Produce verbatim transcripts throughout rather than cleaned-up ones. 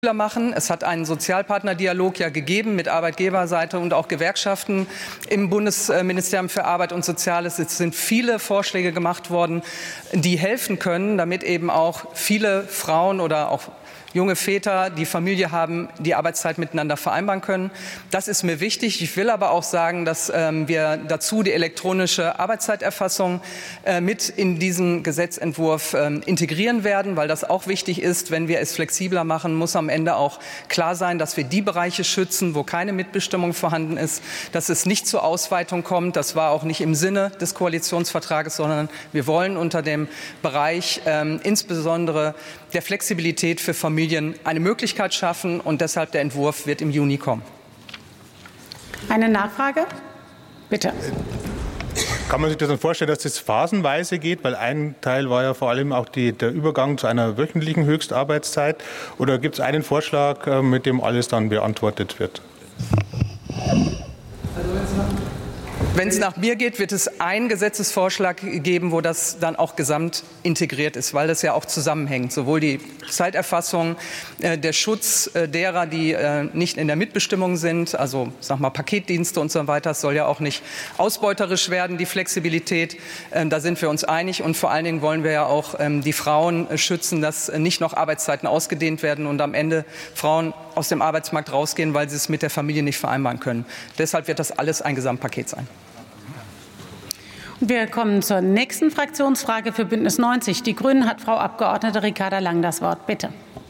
machen. Es hat einen Sozialpartnerdialog ja gegeben mit Arbeitgeberseite und auch Gewerkschaften im Bundesministerium für Arbeit und Soziales. Es sind viele Vorschläge gemacht worden, die helfen können, damit eben auch viele Frauen oder auch junge Väter, die Familie haben, die Arbeitszeit miteinander vereinbaren können. Das ist mir wichtig. Ich will aber auch sagen, dass ähm, wir dazu die elektronische Arbeitszeiterfassung äh, mit in diesen Gesetzentwurf äh, integrieren werden, weil das auch wichtig ist. Wenn wir es flexibler machen, muss am Ende auch klar sein, dass wir die Bereiche schützen, wo keine Mitbestimmung vorhanden ist, dass es nicht zur Ausweitung kommt. Das war auch nicht im Sinne des Koalitionsvertrages, sondern wir wollen unter dem Bereich äh, insbesondere der Flexibilität für Familien eine Möglichkeit schaffen, und deshalb der Entwurf wird im Juni kommen. Eine Nachfrage? Bitte. Kann man sich das dann vorstellen, dass das phasenweise geht? Weil ein Teil war ja vor allem auch die, der Übergang zu einer wöchentlichen Höchstarbeitszeit. Oder gibt es einen Vorschlag, mit dem alles dann beantwortet wird? Wenn es nach mir geht, wird es einen Gesetzesvorschlag geben, wo das dann auch gesamt integriert ist, weil das ja auch zusammenhängt. Sowohl die Zeiterfassung, äh, der Schutz äh, derer, die äh, nicht in der Mitbestimmung sind, also sag mal Paketdienste und so weiter, es soll ja auch nicht ausbeuterisch werden, die Flexibilität. Äh, da sind wir uns einig, und vor allen Dingen wollen wir ja auch ähm, die Frauen äh, schützen, dass äh, nicht noch Arbeitszeiten ausgedehnt werden und am Ende Frauen aus dem Arbeitsmarkt rausgehen, weil sie es mit der Familie nicht vereinbaren können. Deshalb wird das alles ein Gesamtpaket sein. Wir kommen zur nächsten Fraktionsfrage für Bündnis neunzig. Die Grünen hat Frau Abgeordnete Ricarda Lang das Wort. Bitte.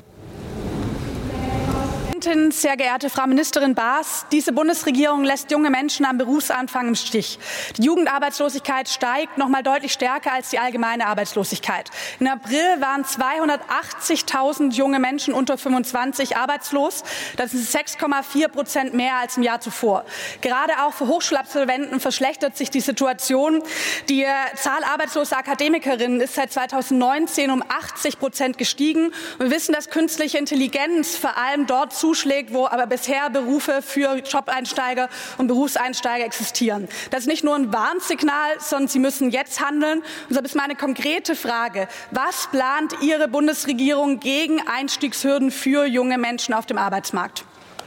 Sehr geehrte Frau Ministerin Baas, diese Bundesregierung lässt junge Menschen am Berufsanfang im Stich. Die Jugendarbeitslosigkeit steigt noch mal deutlich stärker als die allgemeine Arbeitslosigkeit. Im April waren zweihundertachtzigtausend junge Menschen unter fünfundzwanzig arbeitslos. Das ist sechs Komma vier Prozent mehr als im Jahr zuvor. Gerade auch für Hochschulabsolventen verschlechtert sich die Situation. Die Zahl arbeitsloser Akademikerinnen ist seit zweitausendneunzehn um achtzig Prozent gestiegen. Wir wissen, dass künstliche Intelligenz vor allem dort zu zuschlägt, wo aber bisher Berufe für Job-Einsteiger und Berufseinsteiger existieren. Das ist nicht nur ein Warnsignal, sondern Sie müssen jetzt handeln. Und deshalb ist meine konkrete Frage: Was plant Ihre Bundesregierung gegen Einstiegshürden für junge Menschen auf dem Arbeitsmarkt?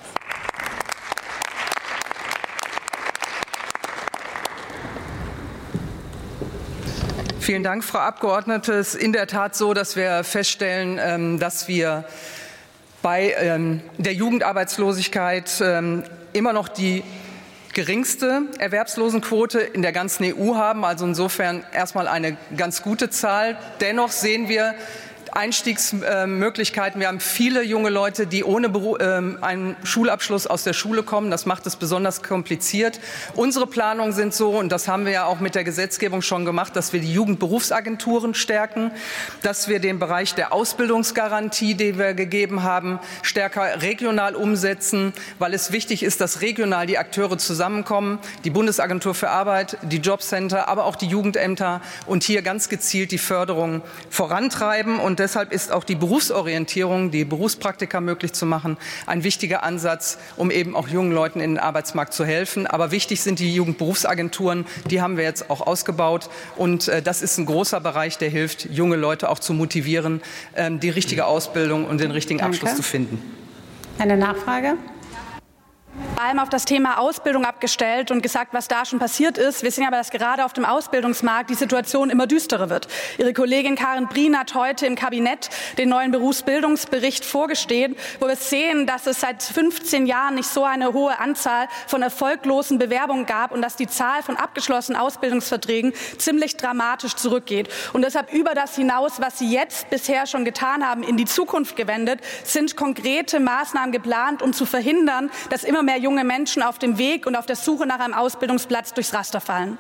Vielen Dank, Frau Abgeordnete. Es ist in der Tat so, dass wir feststellen, dass wir bei ähm, der Jugendarbeitslosigkeit ähm, immer noch die geringste Erwerbslosenquote in der ganzen E U haben. Also insofern erstmal eine ganz gute Zahl. Dennoch sehen wir Einstiegsmöglichkeiten. Wir haben viele junge Leute, die ohne Beru- äh, einen Schulabschluss aus der Schule kommen. Das macht es besonders kompliziert. Unsere Planungen sind so, und das haben wir ja auch mit der Gesetzgebung schon gemacht, dass wir die Jugendberufsagenturen stärken, dass wir den Bereich der Ausbildungsgarantie, den wir gegeben haben, stärker regional umsetzen, weil es wichtig ist, dass regional die Akteure zusammenkommen, die Bundesagentur für Arbeit, die Jobcenter, aber auch die Jugendämter, und hier ganz gezielt die Förderung vorantreiben. Und deshalb ist auch die Berufsorientierung, die Berufspraktika möglich zu machen, ein wichtiger Ansatz, um eben auch jungen Leuten in den Arbeitsmarkt zu helfen. Aber wichtig sind die Jugendberufsagenturen, die haben wir jetzt auch ausgebaut. Und äh, das ist ein großer Bereich, der hilft, junge Leute auch zu motivieren, äh, die richtige Ausbildung und den richtigen Danke. Abschluss zu finden. Eine Nachfrage? Vor allem auf das Thema Ausbildung abgestellt und gesagt, was da schon passiert ist. Wir sehen aber, dass gerade auf dem Ausbildungsmarkt die Situation immer düsterer wird. Ihre Kollegin Karin Prien hat heute im Kabinett den neuen Berufsbildungsbericht vorgestellt, wo wir sehen, dass es seit fünfzehn Jahren nicht so eine hohe Anzahl von erfolglosen Bewerbungen gab und dass die Zahl von abgeschlossenen Ausbildungsverträgen ziemlich dramatisch zurückgeht. Und deshalb über das hinaus, was Sie jetzt bisher schon getan haben, in die Zukunft gewendet, sind konkrete Maßnahmen geplant, um zu verhindern, dass immer mehr junge Menschen auf dem Weg und auf der Suche nach einem Ausbildungsplatz durchs Raster fallen.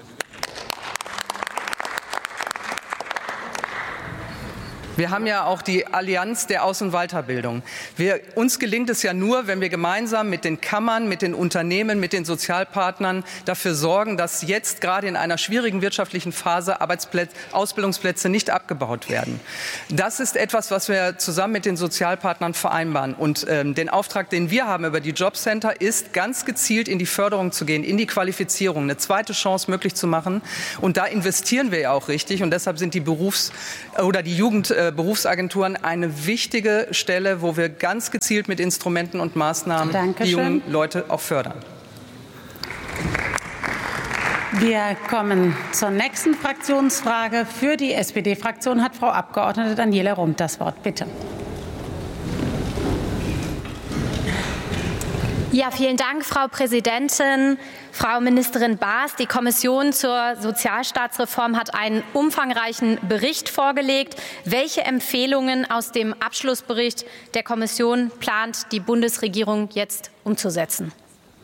Wir haben ja auch die Allianz der Aus- und Weiterbildung. Wir, uns gelingt es ja nur, wenn wir gemeinsam mit den Kammern, mit den Unternehmen, mit den Sozialpartnern dafür sorgen, dass jetzt gerade in einer schwierigen wirtschaftlichen Phase Arbeitsplätze, Ausbildungsplätze nicht abgebaut werden. Das ist etwas, was wir zusammen mit den Sozialpartnern vereinbaren. Und ähm, den Auftrag, den wir haben über die Jobcenter, ist, ganz gezielt in die Förderung zu gehen, in die Qualifizierung, eine zweite Chance möglich zu machen. Und da investieren wir ja auch richtig. Und deshalb sind die Berufs- oder die Jugend Berufsagenturen eine wichtige Stelle, wo wir ganz gezielt mit Instrumenten und Maßnahmen Dankeschön. die jungen Leute auch fördern. Wir kommen zur nächsten Fraktionsfrage. Für die S P D-Fraktion hat Frau Abgeordnete Daniela Rump das Wort. Bitte. Ja, vielen Dank, Frau Präsidentin. Frau Ministerin Baas, die Kommission zur Sozialstaatsreform hat einen umfangreichen Bericht vorgelegt. Welche Empfehlungen aus dem Abschlussbericht der Kommission plant die Bundesregierung jetzt umzusetzen?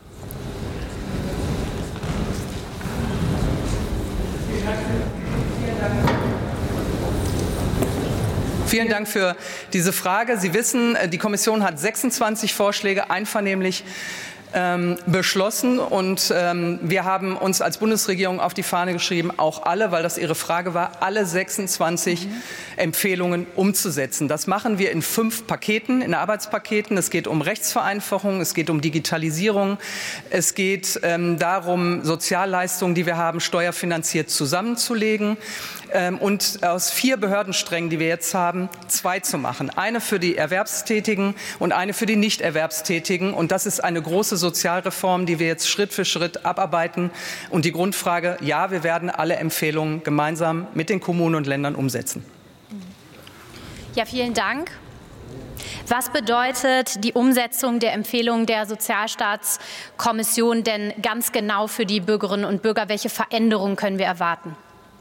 Vielen Dank für diese Frage. Sie wissen, die Kommission hat sechsundzwanzig Vorschläge einvernehmlich ähm, beschlossen. Und ähm, wir haben uns als Bundesregierung auf die Fahne geschrieben, auch alle, weil das Ihre Frage war, alle sechsundzwanzig mhm. Empfehlungen umzusetzen. Das machen wir in fünf Paketen, in Arbeitspaketen. Es geht um Rechtsvereinfachung, es geht um Digitalisierung, es geht ähm, darum, Sozialleistungen, die wir haben, steuerfinanziert zusammenzulegen. Und aus vier Behördensträngen, die wir jetzt haben, zwei zu machen. Eine für die Erwerbstätigen und eine für die Nichterwerbstätigen. Und das ist eine große Sozialreform, die wir jetzt Schritt für Schritt abarbeiten. Und die Grundfrage, ja, wir werden alle Empfehlungen gemeinsam mit den Kommunen und Ländern umsetzen. Ja, vielen Dank. Was bedeutet die Umsetzung der Empfehlungen der Sozialstaatskommission denn ganz genau für die Bürgerinnen und Bürger? Welche Veränderungen können wir erwarten?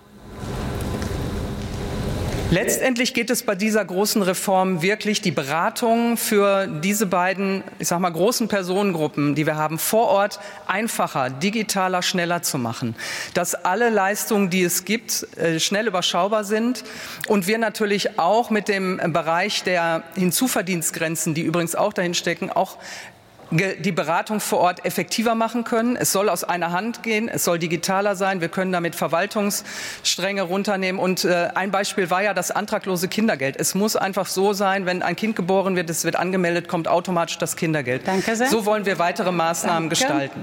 Letztendlich geht es bei dieser großen Reform wirklich die Beratung für diese beiden, ich sag mal, großen Personengruppen, die wir haben, vor Ort einfacher, digitaler, schneller zu machen. Dass alle Leistungen, die es gibt, schnell überschaubar sind und wir natürlich auch mit dem Bereich der Hinzuverdienstgrenzen, die übrigens auch dahin stecken, auch die Beratung vor Ort effektiver machen können. Es soll aus einer Hand gehen, es soll digitaler sein. Wir können damit Verwaltungsstränge runternehmen. Und äh, ein Beispiel war ja das antraglose Kindergeld. Es muss einfach so sein, wenn ein Kind geboren wird, es wird angemeldet, kommt automatisch das Kindergeld. Danke sehr. So wollen wir weitere Maßnahmen Danke. gestalten.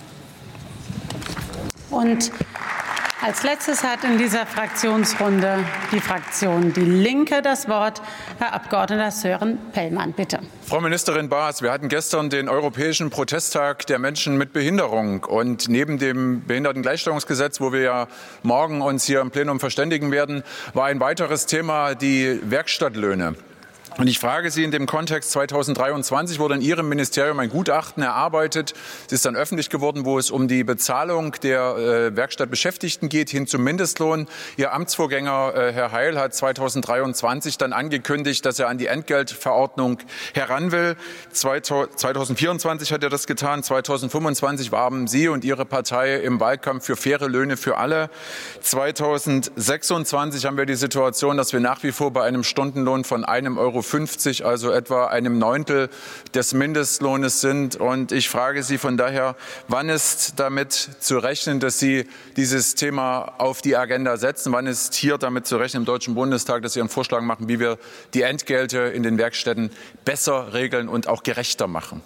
Und als letztes hat in dieser Fraktionsrunde die Fraktion Die Linke das Wort. Herr Abgeordneter Sören Pellmann, bitte. Frau Ministerin Baas, wir hatten gestern den Europäischen Protesttag der Menschen mit Behinderung. Und neben dem Behindertengleichstellungsgesetz, wo wir ja morgen uns hier im Plenum verständigen werden, war ein weiteres Thema die Werkstattlöhne. Und ich frage Sie in dem Kontext, zweitausenddreiundzwanzig wurde in Ihrem Ministerium ein Gutachten erarbeitet. Es ist dann öffentlich geworden, wo es um die Bezahlung der äh, Werkstattbeschäftigten geht, hin zum Mindestlohn. Ihr Amtsvorgänger, äh, Herr Heil, hat zweitausenddreiundzwanzig dann angekündigt, dass er an die Entgeltverordnung heran will. zweitausendvierundzwanzig hat er das getan. zweitausendfünfundzwanzig warben Sie und Ihre Partei im Wahlkampf für faire Löhne für alle. zweitausendsechsundzwanzig haben wir die Situation, dass wir nach wie vor bei einem Stundenlohn von einem Euro fünfzig, also etwa einem Neuntel des Mindestlohnes sind. Und ich frage Sie von daher, wann ist damit zu rechnen, dass Sie dieses Thema auf die Agenda setzen? Wann ist hier damit zu rechnen im Deutschen Bundestag, dass Sie einen Vorschlag machen, wie wir die Entgelte in den Werkstätten besser regeln und auch gerechter machen?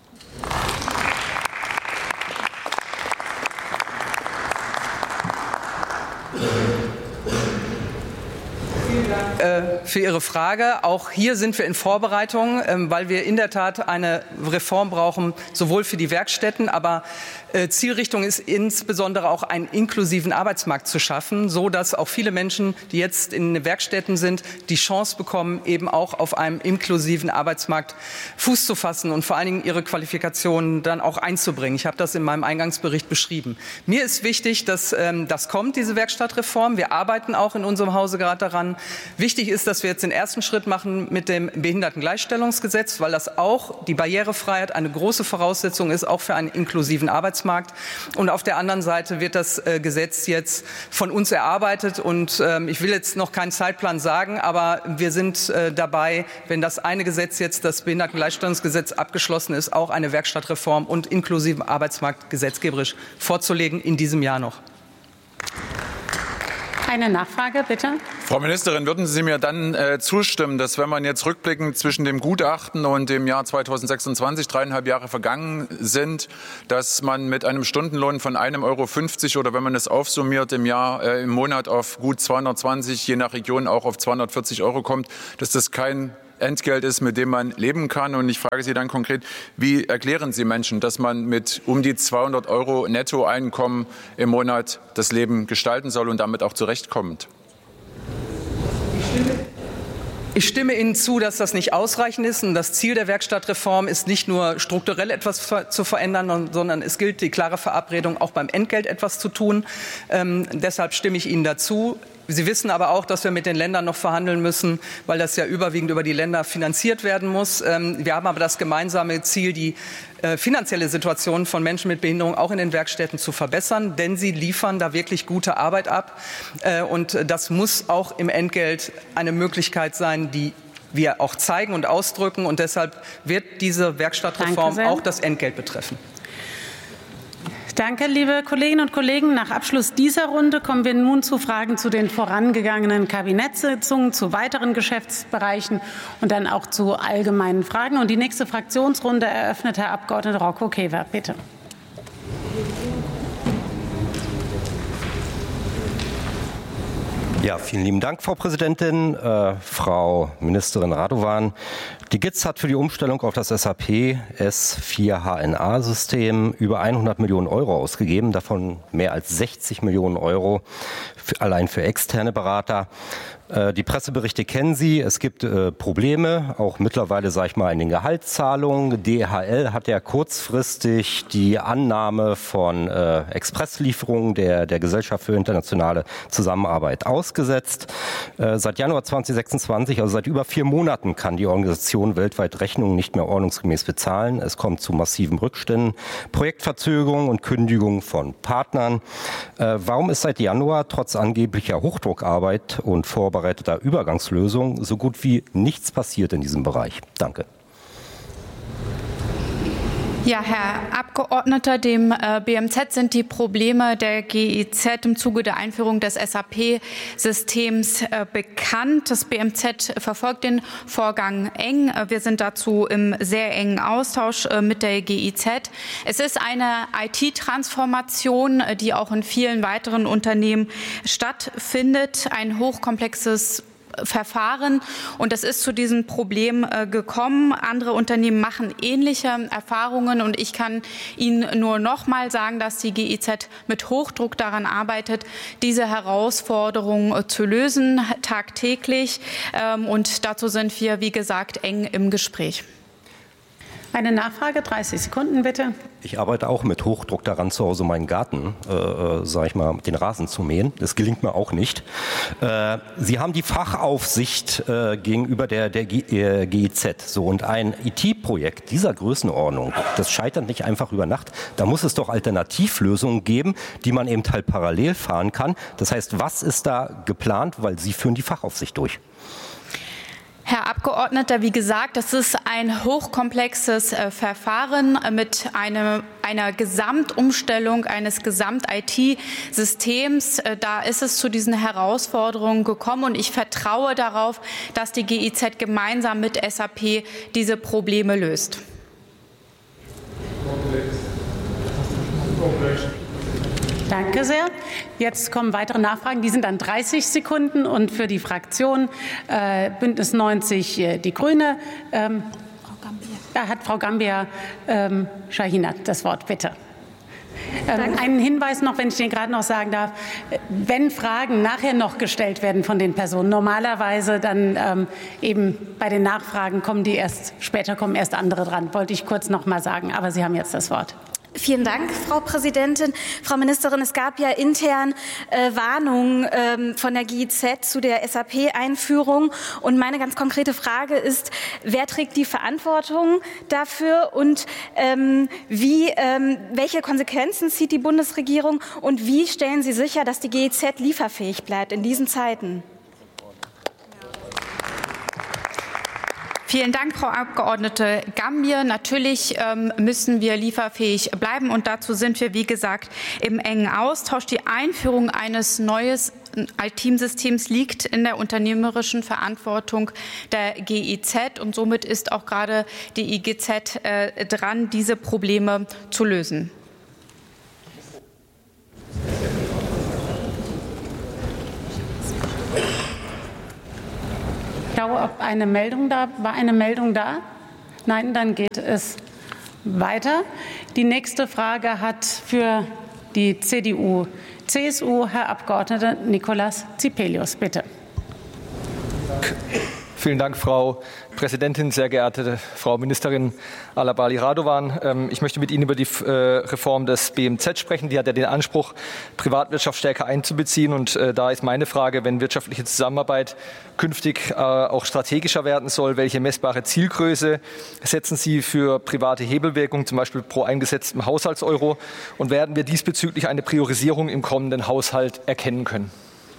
Für Ihre Frage. Auch hier sind wir in Vorbereitung, weil wir in der Tat eine Reform brauchen, sowohl für die Werkstätten, aber Zielrichtung ist insbesondere auch einen inklusiven Arbeitsmarkt zu schaffen, so dass auch viele Menschen, die jetzt in Werkstätten sind, die Chance bekommen, eben auch auf einem inklusiven Arbeitsmarkt Fuß zu fassen und vor allen Dingen ihre Qualifikationen dann auch einzubringen. Ich habe das in meinem Eingangsbericht beschrieben. Mir ist wichtig, dass ähm, das kommt, diese Werkstattreform. Wir arbeiten auch in unserem Hause gerade daran. Wichtig ist, dass wir jetzt den ersten Schritt machen mit dem Behindertengleichstellungsgesetz, weil das auch die Barrierefreiheit eine große Voraussetzung ist, auch für einen inklusiven Arbeitsmarkt. Und auf der anderen Seite wird das äh, Gesetz jetzt von uns erarbeitet. Und ähm, ich will jetzt noch keinen Zeitplan sagen, aber wir sind äh, dabei, wenn das eine Gesetz jetzt, das Behindertengleichstellungsgesetz, abgeschlossen ist, auch eine Werkstattreform und inklusiven Arbeitsmarkt gesetzgeberisch vorzulegen in diesem Jahr noch. Eine Nachfrage, bitte. Frau Ministerin, würden Sie mir dann äh, zustimmen, dass wenn man jetzt rückblickend zwischen dem Gutachten und dem Jahr zweitausendsechsundzwanzig, dreieinhalb Jahre vergangen sind, dass man mit einem Stundenlohn von einem Euro fünfzig oder wenn man es aufsummiert im Jahr, äh, im Monat auf gut zweihundertzwanzig, je nach Region auch auf zweihundertvierzig Euro kommt, dass das kein Entgelt ist, mit dem man leben kann. Und ich frage Sie dann konkret, wie erklären Sie Menschen, dass man mit um die zweihundert Euro Nettoeinkommen im Monat das Leben gestalten soll und damit auch zurechtkommt? Ich stimme Ihnen zu, dass das nicht ausreichend ist. Und das Ziel der Werkstattreform ist nicht nur strukturell etwas zu verändern, sondern es gilt die klare Verabredung, auch beim Entgelt etwas zu tun. Ähm, deshalb stimme ich Ihnen dazu. Sie wissen aber auch, dass wir mit den Ländern noch verhandeln müssen, weil das ja überwiegend über die Länder finanziert werden muss. Wir haben aber das gemeinsame Ziel, die finanzielle Situation von Menschen mit Behinderung auch in den Werkstätten zu verbessern, denn sie liefern da wirklich gute Arbeit ab. Und das muss auch im Entgelt eine Möglichkeit sein, die wir auch zeigen und ausdrücken. Und deshalb wird diese Werkstattreform auch das Entgelt betreffen. Danke, liebe Kolleginnen und Kollegen. Nach Abschluss dieser Runde kommen wir nun zu Fragen zu den vorangegangenen Kabinettssitzungen, zu weiteren Geschäftsbereichen und dann auch zu allgemeinen Fragen. Und die nächste Fraktionsrunde eröffnet Herr Abgeordneter Rocco Kewer. Bitte. Ja, vielen lieben Dank, Frau Präsidentin. Äh, Frau Ministerin Radovan, die G I Z hat für die Umstellung auf das S A P S vier H N A-System über hundert Millionen Euro ausgegeben, davon mehr als sechzig Millionen Euro für, allein für externe Berater. Äh, die Presseberichte kennen Sie. Es gibt äh, Probleme, auch mittlerweile, sage ich mal, in den Gehaltszahlungen. D H L hat ja kurzfristig die Annahme von äh, Expresslieferungen der, der Gesellschaft für internationale Zusammenarbeit ausgesetzt. Äh, seit Januar zweitausendsechsundzwanzig, also seit über vier Monaten, kann die Organisation weltweit Rechnungen nicht mehr ordnungsgemäß bezahlen. Es kommt zu massiven Rückständen, Projektverzögerungen und Kündigungen von Partnern. Äh, warum ist seit Januar trotz angeblicher Hochdruckarbeit und Vorbereitung Übergangslösung so gut wie nichts passiert in diesem Bereich? Danke. Ja, Herr Abgeordneter, dem äh, B M Z sind die Probleme der G I Z im Zuge der Einführung des S A P-Systems äh, bekannt. Das B M Z verfolgt den Vorgang eng. Wir sind dazu im sehr engen Austausch äh, mit der G I Z. Es ist eine I T-Transformation, äh, die auch in vielen weiteren Unternehmen stattfindet. Ein hochkomplexes Verfahren, und es ist zu diesem Problem äh, gekommen. Andere Unternehmen machen ähnliche Erfahrungen, und ich kann Ihnen nur noch mal sagen, dass die G I Z mit Hochdruck daran arbeitet, diese Herausforderung äh, zu lösen, tagtäglich. Ähm, und dazu sind wir, wie gesagt, eng im Gespräch. Eine Nachfrage, dreißig Sekunden bitte. Ich arbeite auch mit Hochdruck daran, zu Hause meinen Garten, äh, sage ich mal, den Rasen zu mähen. Das gelingt mir auch nicht. Äh, Sie haben die Fachaufsicht äh, gegenüber der, der G, äh, G I Z. So, und ein I T-Projekt dieser Größenordnung, das scheitert nicht einfach über Nacht. Da muss es doch Alternativlösungen geben, die man eben halt parallel fahren kann. Das heißt, was ist da geplant? Weil Sie führen die Fachaufsicht durch. Herr Abgeordneter, wie gesagt, das ist ein hochkomplexes äh, Verfahren mit eine, einer Gesamtumstellung eines Gesamt-I T-Systems. Äh, da ist es zu diesen Herausforderungen gekommen, und ich vertraue darauf, dass die G I Z gemeinsam mit S A P diese Probleme löst. Danke sehr. Jetzt kommen weitere Nachfragen. Die sind dann dreißig Sekunden. Und für die Fraktion äh, Bündnis neunzig äh, Die Grüne ähm, Frau Gambier. Da hat Frau Gambier ähm, Shahina das Wort. Bitte. Ähm, einen Hinweis noch, wenn ich den gerade noch sagen darf. Wenn Fragen nachher noch gestellt werden von den Personen, normalerweise dann ähm, eben bei den Nachfragen kommen die erst, später kommen erst andere dran. Wollte ich kurz noch mal sagen. Aber Sie haben jetzt das Wort. Vielen Dank, Frau Präsidentin. Frau Ministerin, es gab ja intern äh, Warnungen ähm, von der G I Z zu der S A P-Einführung. Und meine ganz konkrete Frage ist, wer trägt die Verantwortung dafür, und ähm, wie, ähm, welche Konsequenzen zieht die Bundesregierung, und wie stellen Sie sicher, dass die G I Z lieferfähig bleibt in diesen Zeiten? Vielen Dank, Frau Abgeordnete Gambier. Natürlich ähm, müssen wir lieferfähig bleiben, und dazu sind wir, wie gesagt, im engen Austausch. Die Einführung eines neues, Teamsystems liegt in der unternehmerischen Verantwortung der G I Z und somit ist auch gerade die I G Z äh, dran, diese Probleme zu lösen. Ich glaube, ob eine Meldung da war, eine Meldung da? Nein, dann geht es weiter. Die nächste Frage hat für die C D U C S U Herr Abgeordneter Nikolaus Zipelius, bitte. Vielen Dank, Frau Präsidentin, sehr geehrte Frau Ministerin Alabali Radovan. Ich möchte mit Ihnen über die Reform des B M Z sprechen. Die hat ja den Anspruch, Privatwirtschaft stärker einzubeziehen. Und da ist meine Frage, wenn wirtschaftliche Zusammenarbeit künftig auch strategischer werden soll, welche messbare Zielgröße setzen Sie für private Hebelwirkung, zum Beispiel pro eingesetztem Haushaltseuro? Und werden wir diesbezüglich eine Priorisierung im kommenden Haushalt erkennen können?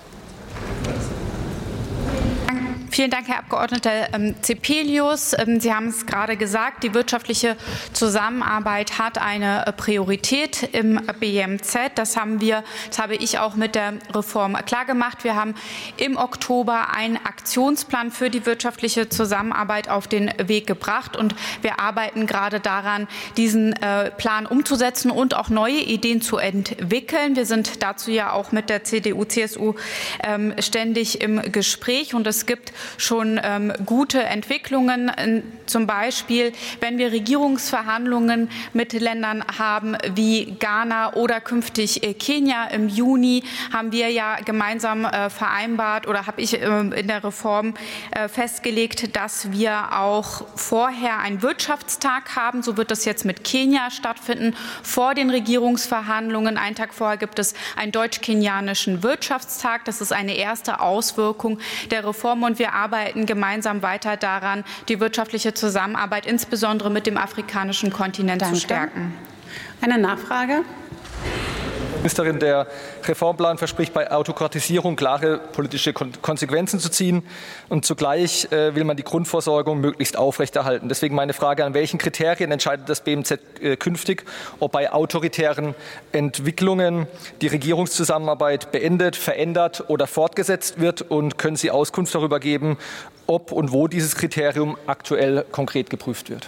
Vielen Dank, Herr Abgeordneter Zepelius. Sie haben es gerade gesagt, die wirtschaftliche Zusammenarbeit hat eine Priorität im B M Z. Das haben wir, das habe ich auch mit der Reform klargemacht. Wir haben im Oktober einen Aktionsplan für die wirtschaftliche Zusammenarbeit auf den Weg gebracht und wir arbeiten gerade daran, diesen Plan umzusetzen und auch neue Ideen zu entwickeln. Wir sind dazu ja auch mit der C D U C S U ständig im Gespräch und es gibt schon ähm, gute Entwicklungen. Zum Beispiel, wenn wir Regierungsverhandlungen mit Ländern haben wie Ghana oder künftig äh, Kenia. Im Juni haben wir ja gemeinsam äh, vereinbart oder habe ich äh, in der Reform äh, festgelegt, dass wir auch vorher einen Wirtschaftstag haben. So wird das jetzt mit Kenia stattfinden. Vor den Regierungsverhandlungen, einen Tag vorher, gibt es einen deutsch-kenianischen Wirtschaftstag. Das ist eine erste Auswirkung der Reform und wir arbeiten gemeinsam weiter daran, die wirtschaftliche Zusammenarbeit insbesondere mit dem afrikanischen Kontinent Danke. zu stärken. Eine Nachfrage? Ministerin, der Reformplan verspricht bei Autokratisierung klare politische Konsequenzen zu ziehen und zugleich äh, will man die Grundversorgung möglichst aufrechterhalten. Deswegen meine Frage, an welchen Kriterien entscheidet das B M Z äh, künftig, ob bei autoritären Entwicklungen die Regierungszusammenarbeit beendet, verändert oder fortgesetzt wird und können Sie Auskunft darüber geben, ob und wo dieses Kriterium aktuell konkret geprüft wird?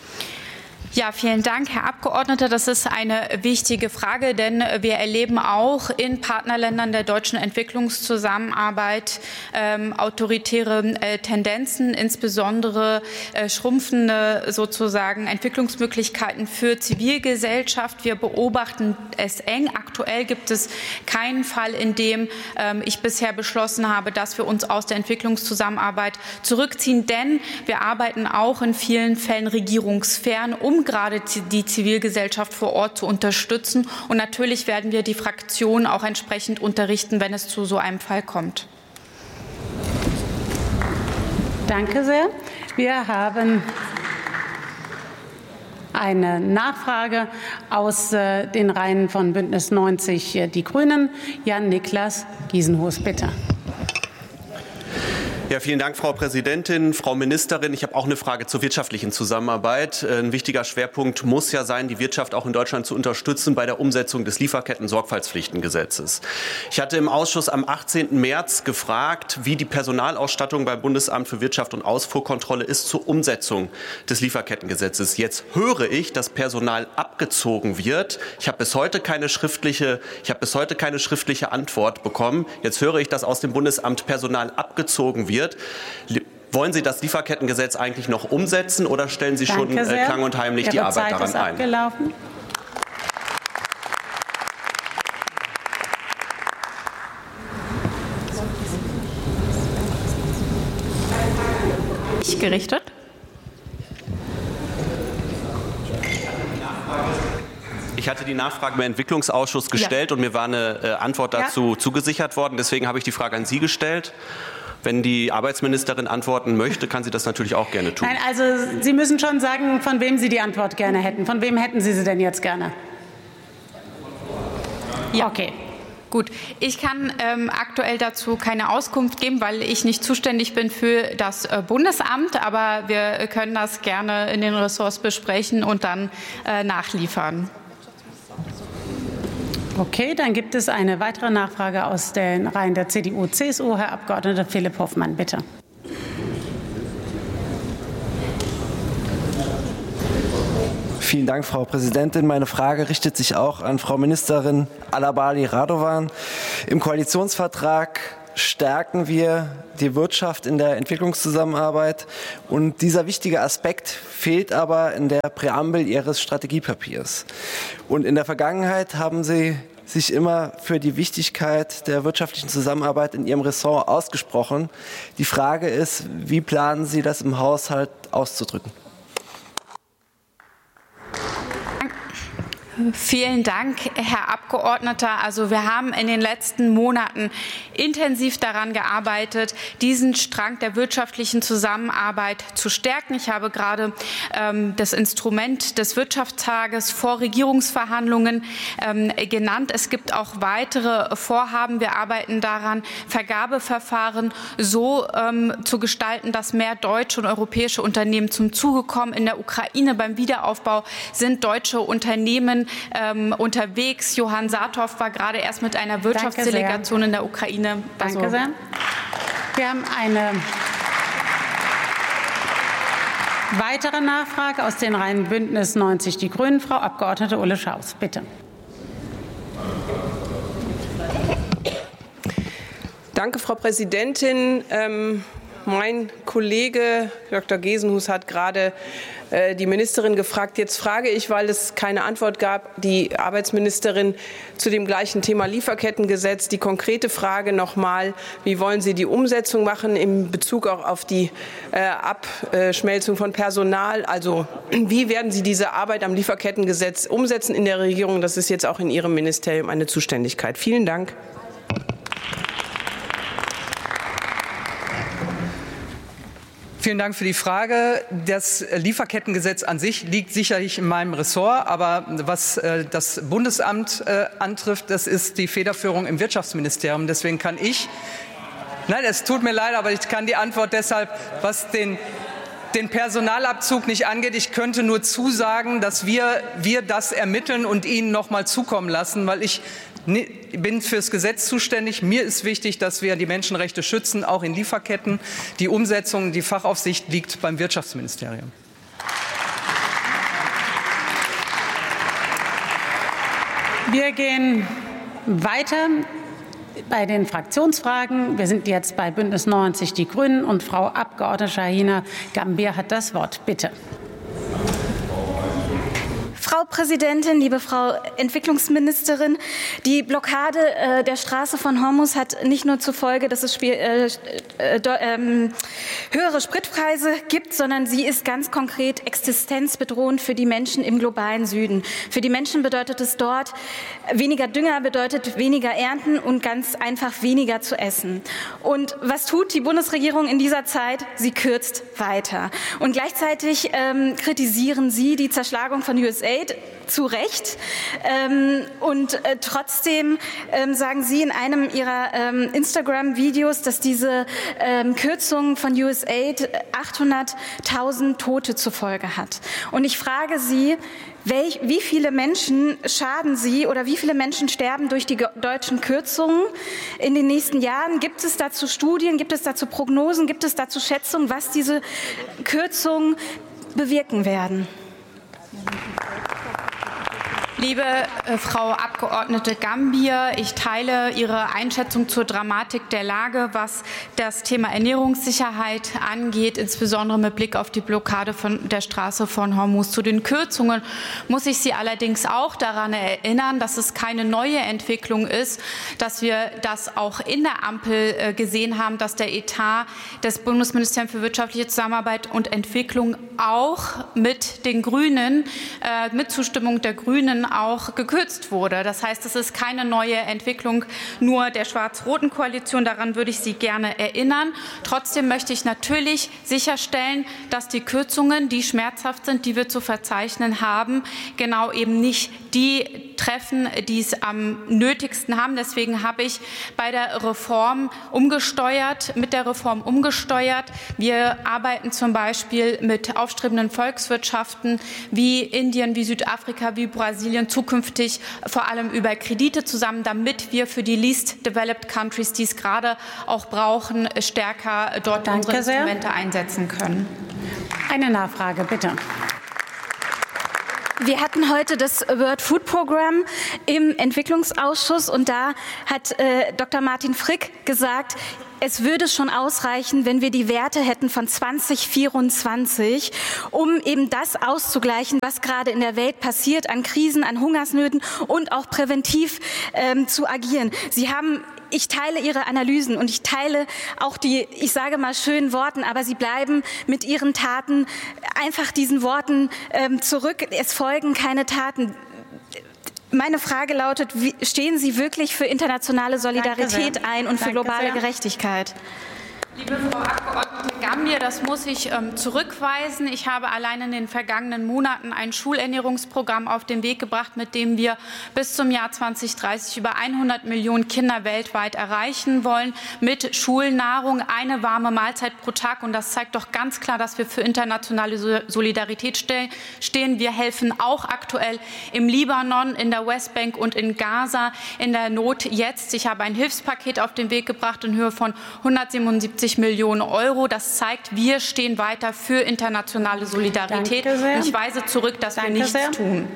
Ja, vielen Dank, Herr Abgeordneter. Das ist eine wichtige Frage, denn wir erleben auch in Partnerländern der deutschen Entwicklungszusammenarbeit ähm, autoritäre äh, Tendenzen, insbesondere äh, schrumpfende sozusagen Entwicklungsmöglichkeiten für Zivilgesellschaft. Wir beobachten es eng. Aktuell gibt es keinen Fall, in dem ähm, ich bisher beschlossen habe, dass wir uns aus der Entwicklungszusammenarbeit zurückziehen, denn wir arbeiten auch in vielen Fällen regierungsfern, um gerade die Zivilgesellschaft vor Ort zu unterstützen. Und natürlich werden wir die Fraktionen auch entsprechend unterrichten, wenn es zu so einem Fall kommt. Danke sehr. Wir haben eine Nachfrage aus äh, den Reihen von Bündnis neunzig Die Grünen. Jan-Niklas Giesenhus, bitte. Ja, vielen Dank, Frau Präsidentin, Frau Ministerin. Ich habe auch eine Frage zur wirtschaftlichen Zusammenarbeit. Ein wichtiger Schwerpunkt muss ja sein, die Wirtschaft auch in Deutschland zu unterstützen bei der Umsetzung des Lieferketten-Sorgfaltspflichtengesetzes. Ich hatte im Ausschuss am achtzehnten März gefragt, wie die Personalausstattung beim Bundesamt für Wirtschaft und Ausfuhrkontrolle ist zur Umsetzung des Lieferkettengesetzes. Jetzt höre ich, dass Personal abgezogen wird. Ich habe bis heute keine schriftliche, ich habe bis heute keine schriftliche Antwort bekommen. Jetzt höre ich, dass aus dem Bundesamt Personal abgezogen wird. Wollen Sie das Lieferkettengesetz eigentlich noch umsetzen oder stellen Sie Danke schon äh, klang und heimlich Ihre die Arbeit Zeit daran ist abgelaufen. ein? Ich gerichtet. Ich hatte die Nachfrage im Entwicklungsausschuss gestellt ja. und mir war eine äh, Antwort dazu ja. zugesichert worden. Deswegen habe ich die Frage an Sie gestellt. Wenn die Arbeitsministerin antworten möchte, kann sie das natürlich auch gerne tun. Nein, also Sie müssen schon sagen, von wem Sie die Antwort gerne hätten. Von wem hätten Sie sie denn jetzt gerne? Ja. Okay. Gut, ich kann ähm, aktuell dazu keine Auskunft geben, weil ich nicht zuständig bin für das äh, Bundesamt. Aber wir können das gerne in den Ressorts besprechen und dann äh, nachliefern. Okay, dann gibt es eine weitere Nachfrage aus den Reihen der C D U C S U. Herr Abgeordneter Philipp Hoffmann, bitte. Vielen Dank, Frau Präsidentin. Meine Frage richtet sich auch an Frau Ministerin Alabali Radovan. Im Koalitionsvertrag stärken wir die Wirtschaft in der Entwicklungszusammenarbeit. Und dieser wichtige Aspekt fehlt aber in der Präambel Ihres Strategiepapiers. Und in der Vergangenheit haben Sie sich immer für die Wichtigkeit der wirtschaftlichen Zusammenarbeit in Ihrem Ressort ausgesprochen. Die Frage ist, wie planen Sie das im Haushalt auszudrücken? Vielen Dank, Herr Abgeordneter. Also wir haben in den letzten Monaten intensiv daran gearbeitet, diesen Strang der wirtschaftlichen Zusammenarbeit zu stärken. Ich habe gerade ähm, das Instrument des Wirtschaftstages vor Regierungsverhandlungen ähm, genannt. Es gibt auch weitere Vorhaben. Wir arbeiten daran, Vergabeverfahren so ähm, zu gestalten, dass mehr deutsche und europäische Unternehmen zum Zuge kommen. In der Ukraine beim Wiederaufbau sind deutsche Unternehmen Ähm, unterwegs. Johann Saathoff war gerade erst mit einer Wirtschaftsdelegation in der Ukraine. Danke also, sehr. Wir haben eine weitere Nachfrage aus den Reihen Bündnis neunzig Die Grünen. Frau Abgeordnete Ulle Schaus, bitte. Danke, Frau Präsidentin. Ähm, mein Kollege Doktor Gesenhus hat gerade die Ministerin gefragt. Jetzt frage ich, weil es keine Antwort gab, die Arbeitsministerin zu dem gleichen Thema Lieferkettengesetz. Die konkrete Frage noch mal, wie wollen Sie die Umsetzung machen in Bezug auch auf die äh, Abschmelzung von Personal? Also wie werden Sie diese Arbeit am Lieferkettengesetz umsetzen in der Regierung? Das ist jetzt auch in Ihrem Ministerium eine Zuständigkeit. Vielen Dank. Vielen Dank für die Frage. Das Lieferkettengesetz an sich liegt sicherlich in meinem Ressort. Aber was äh, das Bundesamt äh, antrifft, das ist die Federführung im Wirtschaftsministerium. Deswegen kann ich, nein, es tut mir leid, aber ich kann die Antwort deshalb, was den den Personalabzug nicht angeht. Ich könnte nur zusagen, dass wir, wir das ermitteln und Ihnen noch mal zukommen lassen, weil ich bin fürs Gesetz zuständig. Mir ist wichtig, dass wir die Menschenrechte schützen, auch in Lieferketten. Die Umsetzung, die Fachaufsicht liegt beim Wirtschaftsministerium. Wir gehen weiter bei den Fraktionsfragen. Wir sind jetzt bei Bündnis neunzig Die Grünen und Frau Abgeordnete Shahina Gambier hat das Wort. Bitte. Frau Präsidentin, liebe Frau Entwicklungsministerin, die Blockade äh, der Straße von Hormuz hat nicht nur zur Folge, dass es Spiel, äh, äh, äh, höhere Spritpreise gibt, sondern sie ist ganz konkret existenzbedrohend für die Menschen im globalen Süden. Für die Menschen bedeutet es dort, weniger Dünger bedeutet weniger Ernten und ganz einfach weniger zu essen. Und was tut die Bundesregierung in dieser Zeit? Sie kürzt weiter. Und gleichzeitig ähm, kritisieren Sie die Zerschlagung von U S A I D zu Recht. Ähm, und äh, trotzdem ähm, sagen Sie in einem Ihrer ähm, Instagram-Videos, dass diese ähm, Kürzung von U S A I D achthunderttausend Tote zur Folge hat. Und ich frage Sie, welch, wie viele Menschen schaden Sie oder wie viele Menschen sterben durch die deutschen Kürzungen in den nächsten Jahren? Gibt es dazu Studien, gibt es dazu Prognosen, gibt es dazu Schätzungen, was diese Kürzungen bewirken werden? Liebe äh, Frau Abgeordnete Gambier, ich teile Ihre Einschätzung zur Dramatik der Lage, was das Thema Ernährungssicherheit angeht, insbesondere mit Blick auf die Blockade von der Straße von Hormuz. Zu den Kürzungen muss ich Sie allerdings auch daran erinnern, dass es keine neue Entwicklung ist, dass wir das auch in der Ampel äh, gesehen haben, dass der Etat des Bundesministeriums für wirtschaftliche Zusammenarbeit und Entwicklung auch mit den Grünen, äh, mit Zustimmung der Grünen auch gekürzt wurde. Das heißt, es ist keine neue Entwicklung nur der schwarz-roten Koalition. Daran würde ich Sie gerne erinnern. Trotzdem möchte ich natürlich sicherstellen, dass die Kürzungen, die schmerzhaft sind, die wir zu verzeichnen haben, genau eben nicht die treffen, die es am nötigsten haben. Deswegen habe ich bei der Reform umgesteuert, mit der Reform umgesteuert. Wir arbeiten zum Beispiel mit aufstrebenden Volkswirtschaften wie Indien, wie Südafrika, wie Brasilien zukünftig vor allem über Kredite zusammen, damit wir für die least developed countries, die es gerade auch brauchen, stärker dort Danke unsere sehr. Instrumente einsetzen können. Eine Nachfrage, bitte. Wir hatten heute das World Food Program im Entwicklungsausschuss und da hat äh, Doktor Martin Frick gesagt, es würde schon ausreichen, wenn wir die Werte hätten von zwanzig vierundzwanzig, um eben das auszugleichen, was gerade in der Welt passiert, an Krisen, an Hungersnöten und auch präventiv ähm, zu agieren. Sie haben Ich teile Ihre Analysen und ich teile auch die, ich sage mal, schönen Worten, aber Sie bleiben mit Ihren Taten einfach diesen Worten ähm, zurück. Es folgen keine Taten. Meine Frage lautet, wie, stehen Sie wirklich für internationale Solidarität ein und für Danke globale sehr. Gerechtigkeit? Liebe Frau Abgeordnete Gambier, das muss ich ähm, zurückweisen. Ich habe allein in den vergangenen Monaten ein Schulernährungsprogramm auf den Weg gebracht, mit dem wir bis zum Jahr zweitausenddreißig über hundert Millionen Kinder weltweit erreichen wollen, mit Schulnahrung, eine warme Mahlzeit pro Tag. Und das zeigt doch ganz klar, dass wir für internationale Solidarität stehen. Wir helfen auch aktuell im Libanon, in der Westbank und in Gaza in der Not jetzt. Ich habe ein Hilfspaket auf den Weg gebracht in Höhe von hundertsiebenundsiebzig Millionen Euro. Das zeigt, wir stehen weiter für internationale Solidarität. Und ich weise zurück, dass Danke wir nichts sehr. tun.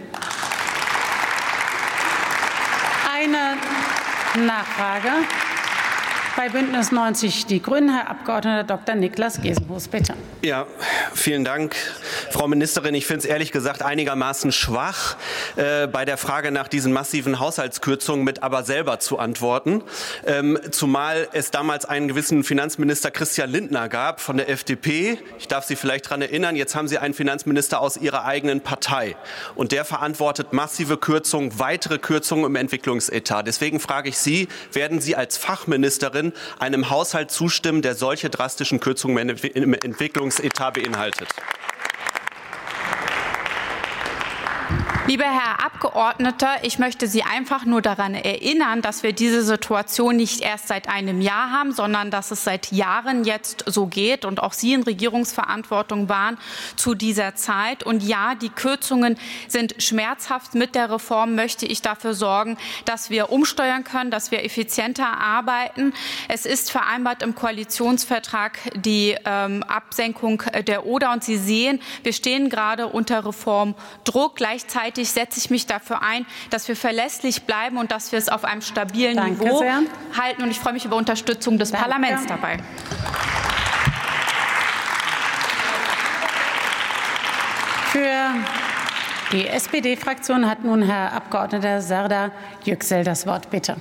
Eine Nachfrage. Bei Bündnis neunzig Die Grünen, Herr Abgeordneter Doktor Niklas Gesenhus, bitte. Ja, vielen Dank, Frau Ministerin. Ich finde es ehrlich gesagt einigermaßen schwach, äh, bei der Frage nach diesen massiven Haushaltskürzungen mit aber selber zu antworten. Ähm, zumal es damals einen gewissen Finanzminister Christian Lindner gab von der F D P. Ich darf Sie vielleicht daran erinnern, jetzt haben Sie einen Finanzminister aus Ihrer eigenen Partei. Und der verantwortet massive Kürzungen, weitere Kürzungen im Entwicklungsetat. Deswegen frage ich Sie, werden Sie als Fachministerin einem Haushalt zustimmen, der solche drastischen Kürzungen im Entwicklungsetat beinhaltet? Lieber Herr Abgeordneter, ich möchte Sie einfach nur daran erinnern, dass wir diese Situation nicht erst seit einem Jahr haben, sondern dass es seit Jahren jetzt so geht und auch Sie in Regierungsverantwortung waren zu dieser Zeit. Und ja, die Kürzungen sind schmerzhaft. Mit der Reform möchte ich dafür sorgen, dass wir umsteuern können, dass wir effizienter arbeiten. Es ist vereinbart im Koalitionsvertrag die ähm, Absenkung der O D A. Und Sie sehen, wir stehen gerade unter Reformdruck. Gleichzeitig setze ich mich dafür ein, dass wir verlässlich bleiben und dass wir es auf einem stabilen Danke Niveau sehr. halten. Und ich freue mich über Unterstützung des Danke. Parlaments dabei. Für die S P D-Fraktion hat nun Herr Abgeordneter Serdar Yüksel das Wort. Bitte.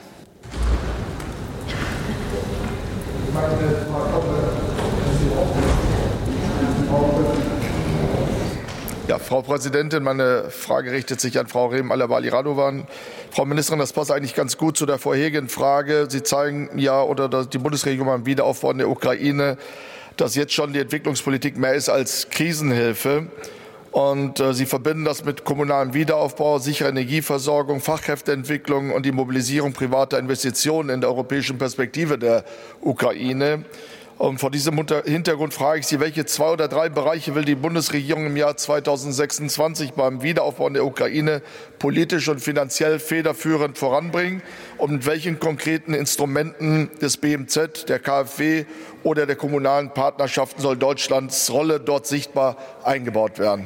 Ja, Frau Präsidentin, meine Frage richtet sich an Frau Rehm-Alabali Radovan. Frau Ministerin, das passt eigentlich ganz gut zu der vorherigen Frage. Sie zeigen ja, oder die Bundesregierung beim Wiederaufbau in der Ukraine, dass jetzt schon die Entwicklungspolitik mehr ist als Krisenhilfe. Und äh, Sie verbinden das mit kommunalem Wiederaufbau, sicherer Energieversorgung, Fachkräfteentwicklung und die Mobilisierung privater Investitionen in der europäischen Perspektive der Ukraine. Und vor diesem Hintergrund frage ich Sie, welche zwei oder drei Bereiche will die Bundesregierung im Jahr zweitausendsechsundzwanzig beim Wiederaufbau in der Ukraine politisch und finanziell federführend voranbringen? Und mit welchen konkreten Instrumenten des B M Z, der K f W oder der kommunalen Partnerschaften soll Deutschlands Rolle dort sichtbar eingebaut werden?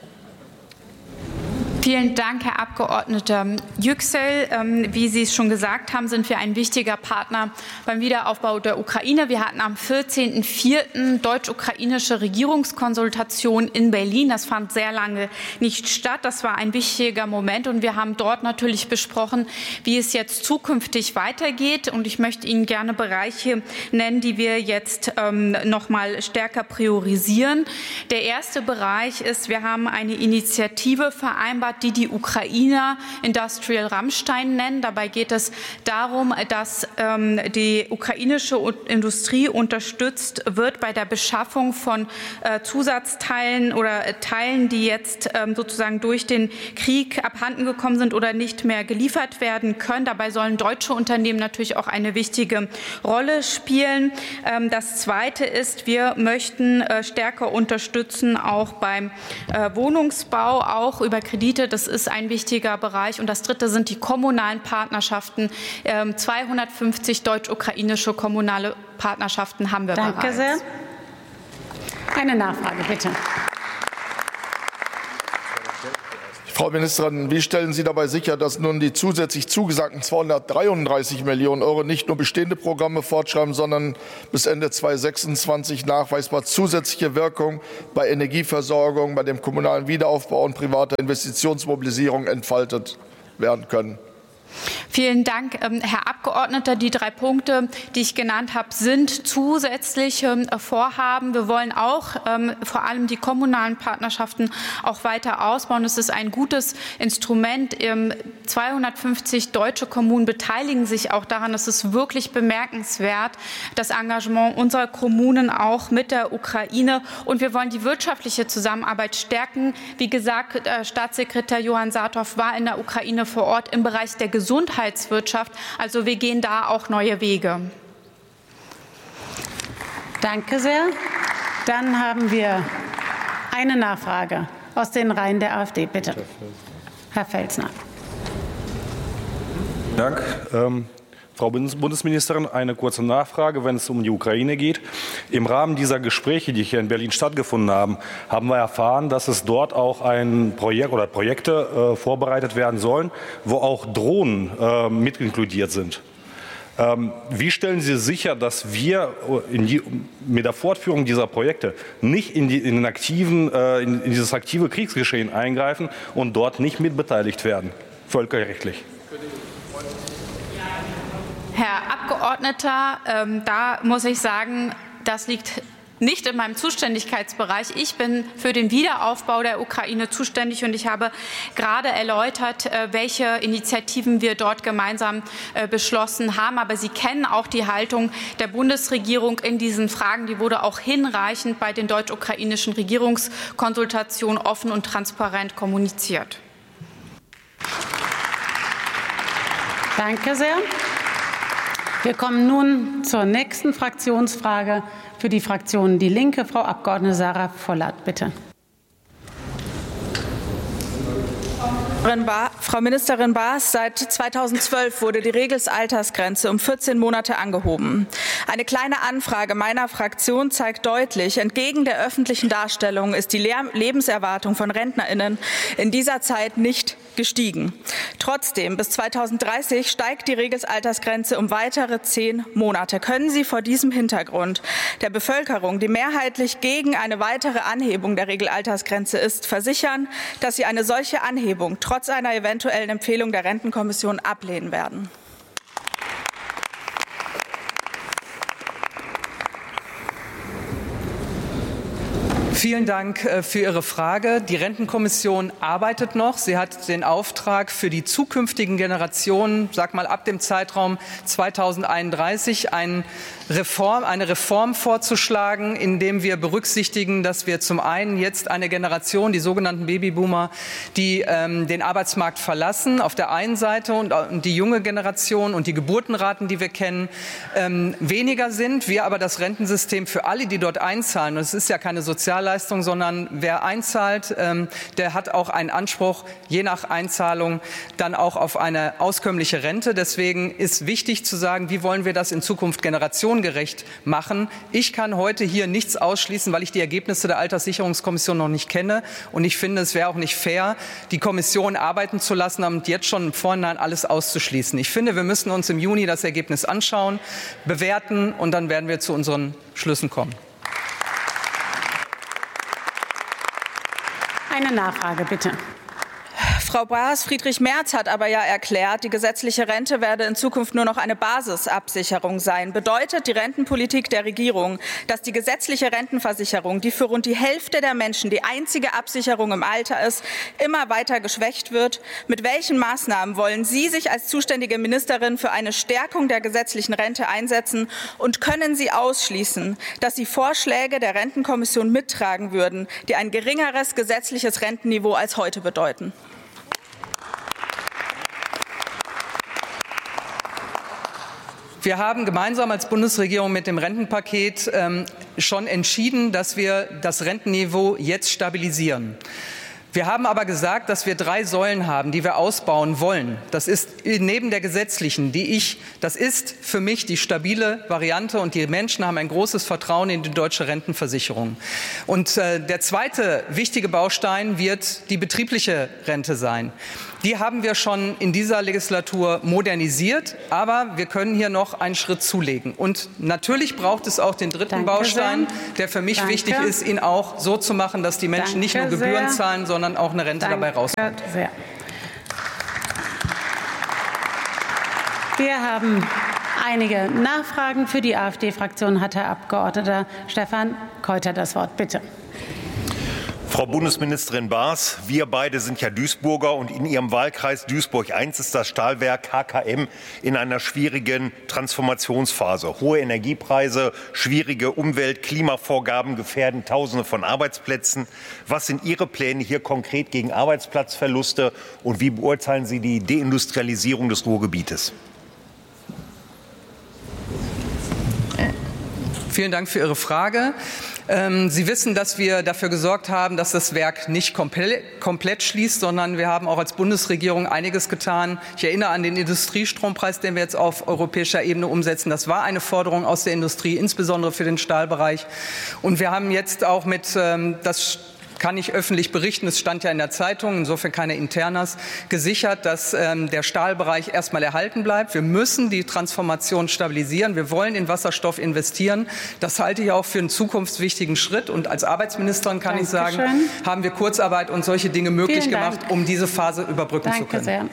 Vielen Dank, Herr Abgeordneter Yüksel. Wie Sie es schon gesagt haben, sind wir ein wichtiger Partner beim Wiederaufbau der Ukraine. Wir hatten am vierzehnten vierten deutsch-ukrainische Regierungskonsultation in Berlin. Das fand sehr lange nicht statt. Das war ein wichtiger Moment. Und wir haben dort natürlich besprochen, wie es jetzt zukünftig weitergeht. Und ich möchte Ihnen gerne Bereiche nennen, die wir jetzt ähm, noch mal stärker priorisieren. Der erste Bereich ist, wir haben eine Initiative vereinbart, hat, die die Ukrainer Industrial Rammstein nennen. Dabei geht es darum, dass ähm, die ukrainische Industrie unterstützt wird bei der Beschaffung von äh, Zusatzteilen oder äh, Teilen, die jetzt ähm, sozusagen durch den Krieg abhanden gekommen sind oder nicht mehr geliefert werden können. Dabei sollen deutsche Unternehmen natürlich auch eine wichtige Rolle spielen. Ähm, das Zweite ist, wir möchten äh, stärker unterstützen, auch beim äh, Wohnungsbau, auch über Kredite. Das ist ein wichtiger Bereich. Und das Dritte sind die kommunalen Partnerschaften. Ähm, zweihundertfünfzig deutsch-ukrainische kommunale Partnerschaften haben wir Danke bereits. sehr. Eine Nachfrage, bitte. Frau Ministerin, wie stellen Sie dabei sicher, dass nun die zusätzlich zugesagten zweihundertdreiunddreißig Millionen Euro nicht nur bestehende Programme fortschreiben, sondern bis Ende zweitausendsechsundzwanzig nachweisbar zusätzliche Wirkung bei Energieversorgung, bei dem kommunalen Wiederaufbau und privater Investitionsmobilisierung entfaltet werden können? Vielen Dank, Herr Abgeordneter. Die drei Punkte, die ich genannt habe, sind zusätzliche Vorhaben. Wir wollen auch vor allem die kommunalen Partnerschaften auch weiter ausbauen. Es ist ein gutes Instrument. zweihundertfünfzig deutsche Kommunen beteiligen sich auch daran. Es ist wirklich bemerkenswert, das Engagement unserer Kommunen auch mit der Ukraine. Und wir wollen die wirtschaftliche Zusammenarbeit stärken. Wie gesagt, Staatssekretär Johann Saathoff war in der Ukraine vor Ort im Bereich der Gesundheitswirtschaft. Also wir gehen da auch neue Wege. Danke sehr. Dann haben wir eine Nachfrage aus den Reihen der AfD. Bitte, Herr Felsner. Dank. Ähm, Frau Bundesministerin, eine kurze Nachfrage, wenn es um die Ukraine geht. Im Rahmen dieser Gespräche, die hier in Berlin stattgefunden haben, haben wir erfahren, dass es dort auch ein Projekt oder Projekte äh, vorbereitet werden sollen, wo auch Drohnen äh, mit inkludiert sind. Ähm, wie stellen Sie sicher, dass wir in die, mit der Fortführung dieser Projekte nicht in, die, in, den aktiven, äh, in, in dieses aktive Kriegsgeschehen eingreifen und dort nicht mitbeteiligt werden, völkerrechtlich? Herr Abgeordneter, ähm, da muss ich sagen, das liegt nicht in meinem Zuständigkeitsbereich. Ich bin für den Wiederaufbau der Ukraine zuständig und ich habe gerade erläutert, äh, welche Initiativen wir dort gemeinsam äh, beschlossen haben. Aber Sie kennen auch die Haltung der Bundesregierung in diesen Fragen. Die wurde auch hinreichend bei den deutsch-ukrainischen Regierungskonsultationen offen und transparent kommuniziert. Danke sehr. Wir kommen nun zur nächsten Fraktionsfrage für die Fraktion Die Linke. Frau Abgeordnete Sarah Vollert, bitte. Frau Ministerin Baas, seit zweitausendzwölf wurde die Regelaltersgrenze um vierzehn Monate angehoben. Eine kleine Anfrage meiner Fraktion zeigt deutlich, entgegen der öffentlichen Darstellung ist die Lebenserwartung von RentnerInnen in dieser Zeit nicht gestiegen. Trotzdem, bis zweitausenddreißig steigt die Regelaltersgrenze um weitere zehn Monate. Können Sie vor diesem Hintergrund der Bevölkerung, die mehrheitlich gegen eine weitere Anhebung der Regelaltersgrenze ist, versichern, dass Sie eine solche Anhebung trotz einer eventuellen Empfehlung der Rentenkommission ablehnen werden? Vielen Dank für Ihre Frage. Die Rentenkommission arbeitet noch. Sie hat den Auftrag, für die zukünftigen Generationen, sag mal ab dem Zeitraum zweitausendeinunddreißig, eine Reform, eine Reform vorzuschlagen, indem wir berücksichtigen, dass wir zum einen jetzt eine Generation, die sogenannten Babyboomer, die ähm, den Arbeitsmarkt verlassen, auf der einen Seite und, und die junge Generation und die Geburtenraten, die wir kennen, ähm, weniger sind. Wir aber das Rentensystem für alle, die dort einzahlen, und es ist ja keine Sozialleistung, sondern wer einzahlt, ähm, der hat auch einen Anspruch, je nach Einzahlung dann auch auf eine auskömmliche Rente. Deswegen ist wichtig zu sagen, wie wollen wir das in Zukunft generationengerecht machen. Ich kann heute hier nichts ausschließen, weil ich die Ergebnisse der Alterssicherungskommission noch nicht kenne. Und ich finde, es wäre auch nicht fair, die Kommission arbeiten zu lassen und jetzt schon im Vorhinein alles auszuschließen. Ich finde, wir müssen uns im Juni das Ergebnis anschauen, bewerten und dann werden wir zu unseren Schlüssen kommen. Eine Nachfrage, bitte. Frau Baas, Friedrich Merz hat aber ja erklärt, die gesetzliche Rente werde in Zukunft nur noch eine Basisabsicherung sein. Bedeutet die Rentenpolitik der Regierung, dass die gesetzliche Rentenversicherung, die für rund die Hälfte der Menschen die einzige Absicherung im Alter ist, immer weiter geschwächt wird? Mit welchen Maßnahmen wollen Sie sich als zuständige Ministerin für eine Stärkung der gesetzlichen Rente einsetzen? Und können Sie ausschließen, dass Sie Vorschläge der Rentenkommission mittragen würden, die ein geringeres gesetzliches Rentenniveau als heute bedeuten? Wir haben gemeinsam als Bundesregierung mit dem Rentenpaket ähm, schon entschieden, dass wir das Rentenniveau jetzt stabilisieren. Wir haben aber gesagt, dass wir drei Säulen haben, die wir ausbauen wollen. Das ist neben der gesetzlichen, die ich, das ist für mich die stabile Variante, und die Menschen haben ein großes Vertrauen in die deutsche Rentenversicherung. Und äh, der zweite wichtige Baustein wird die betriebliche Rente sein. Die haben wir schon in dieser Legislatur modernisiert, aber wir können hier noch einen Schritt zulegen. Und natürlich braucht es auch den dritten Danke Baustein, sehr. der für mich Danke. wichtig ist, ihn auch so zu machen, dass die Menschen Danke nicht nur Gebühren sehr. zahlen, sondern auch eine Rente Danke dabei rauskommt. Sehr. Wir haben einige Nachfragen. Für die AfD-Fraktion hat Herr Abgeordneter Stefan Keuter das Wort. Bitte. Frau Bundesministerin Baas, wir beide sind ja Duisburger, und in Ihrem Wahlkreis Duisburg eins ist das Stahlwerk H K M in einer schwierigen Transformationsphase. Hohe Energiepreise, schwierige Umwelt-, Klimavorgaben gefährden Tausende von Arbeitsplätzen. Was sind Ihre Pläne hier konkret gegen Arbeitsplatzverluste, und wie beurteilen Sie die Deindustrialisierung des Ruhrgebietes? Vielen Dank für Ihre Frage. Sie wissen, dass wir dafür gesorgt haben, dass das Werk nicht komplett schließt, sondern wir haben auch als Bundesregierung einiges getan. Ich erinnere an den Industriestrompreis, den wir jetzt auf europäischer Ebene umsetzen. Das war eine Forderung aus der Industrie, insbesondere für den Stahlbereich. Und wir haben jetzt auch mit das kann ich öffentlich berichten, es stand ja in der Zeitung, insofern keine Internas, gesichert, dass ähm, der Stahlbereich erstmal erhalten bleibt. Wir müssen die Transformation stabilisieren. Wir wollen in Wasserstoff investieren. Das halte ich auch für einen zukunftswichtigen Schritt. Und als Arbeitsministerin kann Dankeschön. ich sagen, haben wir Kurzarbeit und solche Dinge möglich Vielen gemacht, Dank. um diese Phase überbrücken Danke zu können. sehr.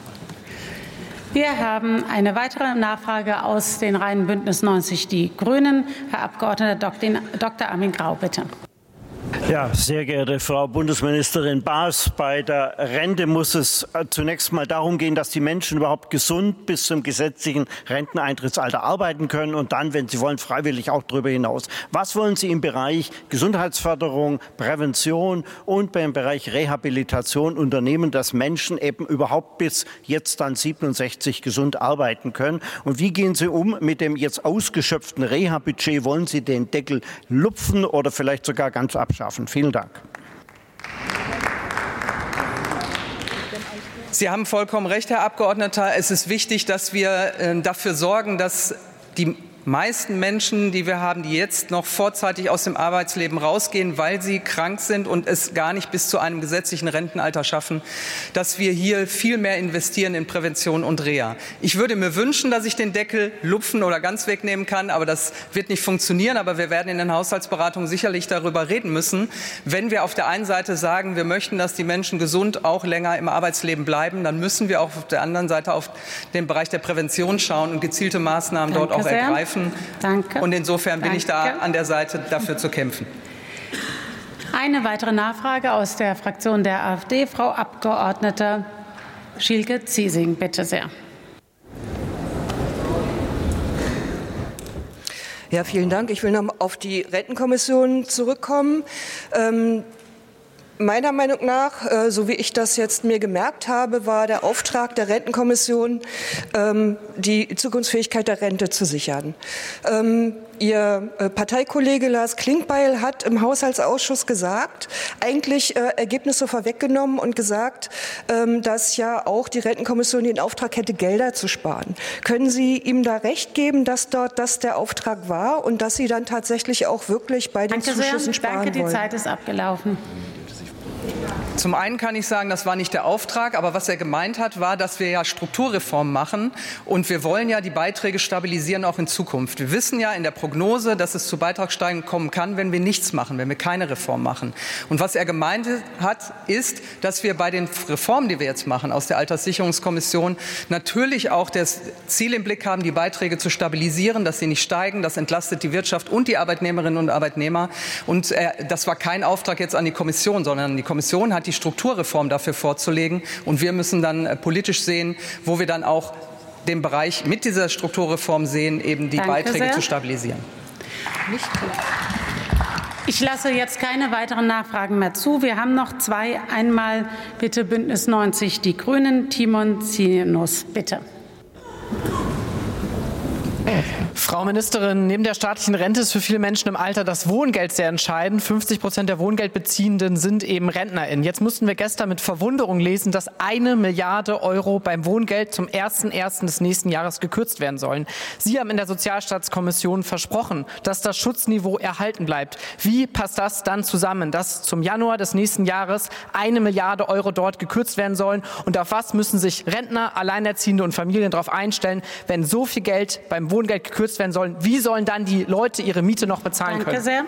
Wir haben eine weitere Nachfrage aus den Reihen Bündnis neunzig Die Grünen. Herr Abgeordneter Doktor Armin Grau, bitte. Ja, sehr geehrte Frau Bundesministerin Baas, bei der Rente muss es zunächst mal darum gehen, dass die Menschen überhaupt gesund bis zum gesetzlichen Renteneintrittsalter arbeiten können und dann, wenn sie wollen, freiwillig auch darüber hinaus. Was wollen Sie im Bereich Gesundheitsförderung, Prävention und beim Bereich Rehabilitation unternehmen, dass Menschen eben überhaupt bis jetzt dann siebenundsechzig gesund arbeiten können? Und wie gehen Sie um mit dem jetzt ausgeschöpften Reha-Budget? Wollen Sie den Deckel lupfen oder vielleicht sogar ganz abschaffen? Vielen Dank. Sie haben vollkommen recht, Herr Abgeordneter. Es ist wichtig, dass wir äh, dafür sorgen, dass die meisten Menschen, die wir haben, die jetzt noch vorzeitig aus dem Arbeitsleben rausgehen, weil sie krank sind und es gar nicht bis zu einem gesetzlichen Rentenalter schaffen, dass wir hier viel mehr investieren in Prävention und Reha. Ich würde mir wünschen, dass ich den Deckel lupfen oder ganz wegnehmen kann, aber das wird nicht funktionieren. Aber wir werden in den Haushaltsberatungen sicherlich darüber reden müssen. Wenn wir auf der einen Seite sagen, wir möchten, dass die Menschen gesund auch länger im Arbeitsleben bleiben, dann müssen wir auch auf der anderen Seite auf den Bereich der Prävention schauen und gezielte Maßnahmen Danke dort auch sehr. ergreifen. Danke. Und insofern bin Danke. ich da an der Seite, dafür zu kämpfen. Eine weitere Nachfrage aus der Fraktion der AfD, Frau Abgeordnete Schielke-Ziesing, bitte sehr. Ja, vielen Dank. Ich will noch auf die Rentenkommission zurückkommen. Ähm, Meiner Meinung nach, äh, so wie ich das jetzt mir gemerkt habe, war der Auftrag der Rentenkommission, ähm, die Zukunftsfähigkeit der Rente zu sichern. Ähm, Ihr äh, Parteikollege Lars Klingbeil hat im Haushaltsausschuss gesagt, eigentlich äh, Ergebnisse vorweggenommen und gesagt, ähm, dass ja auch die Rentenkommission den Auftrag hätte, Gelder zu sparen. Können Sie ihm da recht geben, dass dort das der Auftrag war und dass Sie dann tatsächlich auch wirklich bei den Danke Zuschüssen sehr. sparen Danke, die wollen? Zeit ist abgelaufen. Zum einen kann ich sagen, das war nicht der Auftrag, aber was er gemeint hat, war, dass wir ja Strukturreformen machen und wir wollen ja die Beiträge stabilisieren auch in Zukunft. Wir wissen ja in der Prognose, dass es zu Beitragssteigerungen kommen kann, wenn wir nichts machen, wenn wir keine Reform machen. Und was er gemeint hat, ist, dass wir bei den Reformen, die wir jetzt machen aus der Alterssicherungskommission, natürlich auch das Ziel im Blick haben, die Beiträge zu stabilisieren, dass sie nicht steigen. Das entlastet die Wirtschaft und die Arbeitnehmerinnen und Arbeitnehmer. Und äh, das war kein Auftrag jetzt an die Kommission, sondern die Kommission hat die Strukturreform dafür vorzulegen. Und wir müssen dann äh, politisch sehen, wo wir dann auch den Bereich mit dieser Strukturreform sehen, eben die Danke Beiträge sehr. zu stabilisieren. Ich lasse jetzt keine weiteren Nachfragen mehr zu. Wir haben noch zwei. Einmal bitte Bündnis neunzig Die Grünen. Timon Zinus, bitte. Frau Ministerin, neben der staatlichen Rente ist für viele Menschen im Alter das Wohngeld sehr entscheidend. fünfzig Prozent der Wohngeldbeziehenden sind eben RentnerInnen. Jetzt mussten wir gestern mit Verwunderung lesen, dass eine Milliarde Euro beim Wohngeld zum ersten ersten des nächsten Jahres gekürzt werden sollen. Sie haben in der Sozialstaatskommission versprochen, dass das Schutzniveau erhalten bleibt. Wie passt das dann zusammen, dass zum Januar des nächsten Jahres eine Milliarde Euro dort gekürzt werden sollen? Und auf was müssen sich Rentner, Alleinerziehende und Familien darauf einstellen, wenn so viel Geld beim Wohngeld gekürzt werden sollen? Wie sollen dann die Leute ihre Miete noch bezahlen können? Danke sehr.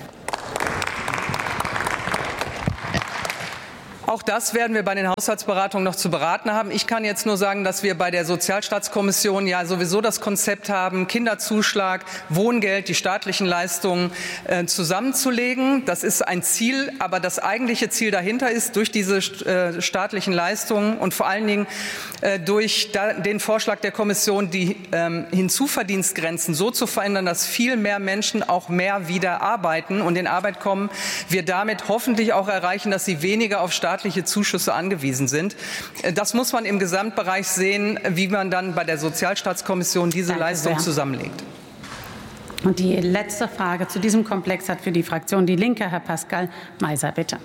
Auch das werden wir bei den Haushaltsberatungen noch zu beraten haben. Ich kann jetzt nur sagen, dass wir bei der Sozialstaatskommission ja sowieso das Konzept haben, Kinderzuschlag, Wohngeld, die staatlichen Leistungen äh, zusammenzulegen. Das ist ein Ziel, aber das eigentliche Ziel dahinter ist, durch diese äh, staatlichen Leistungen und vor allen Dingen äh, durch da, den Vorschlag der Kommission, die ähm, Hinzuverdienstgrenzen so zu verändern, dass viel mehr Menschen auch mehr wieder arbeiten und in Arbeit kommen, wir damit hoffentlich auch erreichen, dass sie weniger auf staatliche staatliche Zuschüsse angewiesen sind. Das muss man im Gesamtbereich sehen, wie man dann bei der Sozialstaatskommission diese Danke Leistung sehr. zusammenlegt. Und die letzte Frage zu diesem Komplex hat für die Fraktion Die Linke Herr Pascal Meiser, bitte.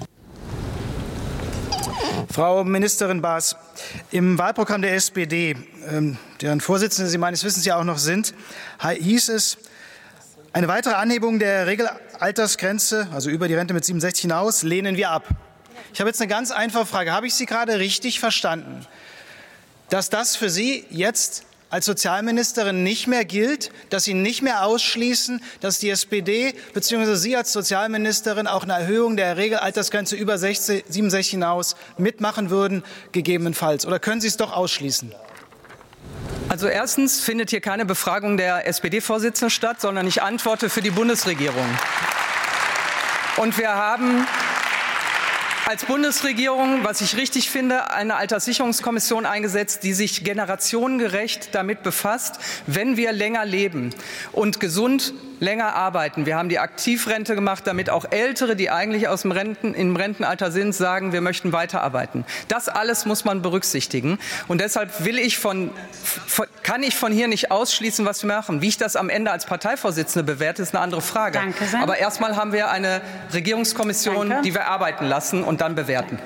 Frau Ministerin Baas, im Wahlprogramm der S P D, ähm, deren Vorsitzende Sie meines Wissens ja auch noch sind, hieß es, eine weitere Anhebung der Regelaltersgrenze, also über die Rente mit siebenundsechzig hinaus, lehnen wir ab. Ich habe jetzt eine ganz einfache Frage. Habe ich Sie gerade richtig verstanden, dass das für Sie jetzt als Sozialministerin nicht mehr gilt, dass Sie nicht mehr ausschließen, dass die S P D bzw. Sie als Sozialministerin auch eine Erhöhung der Regelaltersgrenze über siebenundsechzig hinaus mitmachen würden, gegebenenfalls? Oder können Sie es doch ausschließen? Also erstens findet hier keine Befragung der S P D-Vorsitzenden statt, sondern ich antworte für die Bundesregierung. Und wir haben als Bundesregierung, was ich richtig finde, eine Alterssicherungskommission eingesetzt, die sich generationengerecht damit befasst, wenn wir länger leben und gesund länger arbeiten. Wir haben die Aktivrente gemacht, damit auch Ältere, die eigentlich aus dem Renten, im Rentenalter sind, sagen, wir möchten weiterarbeiten. Das alles muss man berücksichtigen. Und deshalb will ich von, von, kann ich von hier nicht ausschließen, was wir machen. Wie ich das am Ende als Parteivorsitzende bewerte, ist eine andere Frage. Danke sehr. Aber erstmal haben wir eine Regierungskommission, Danke. die wir arbeiten lassen und dann bewerten.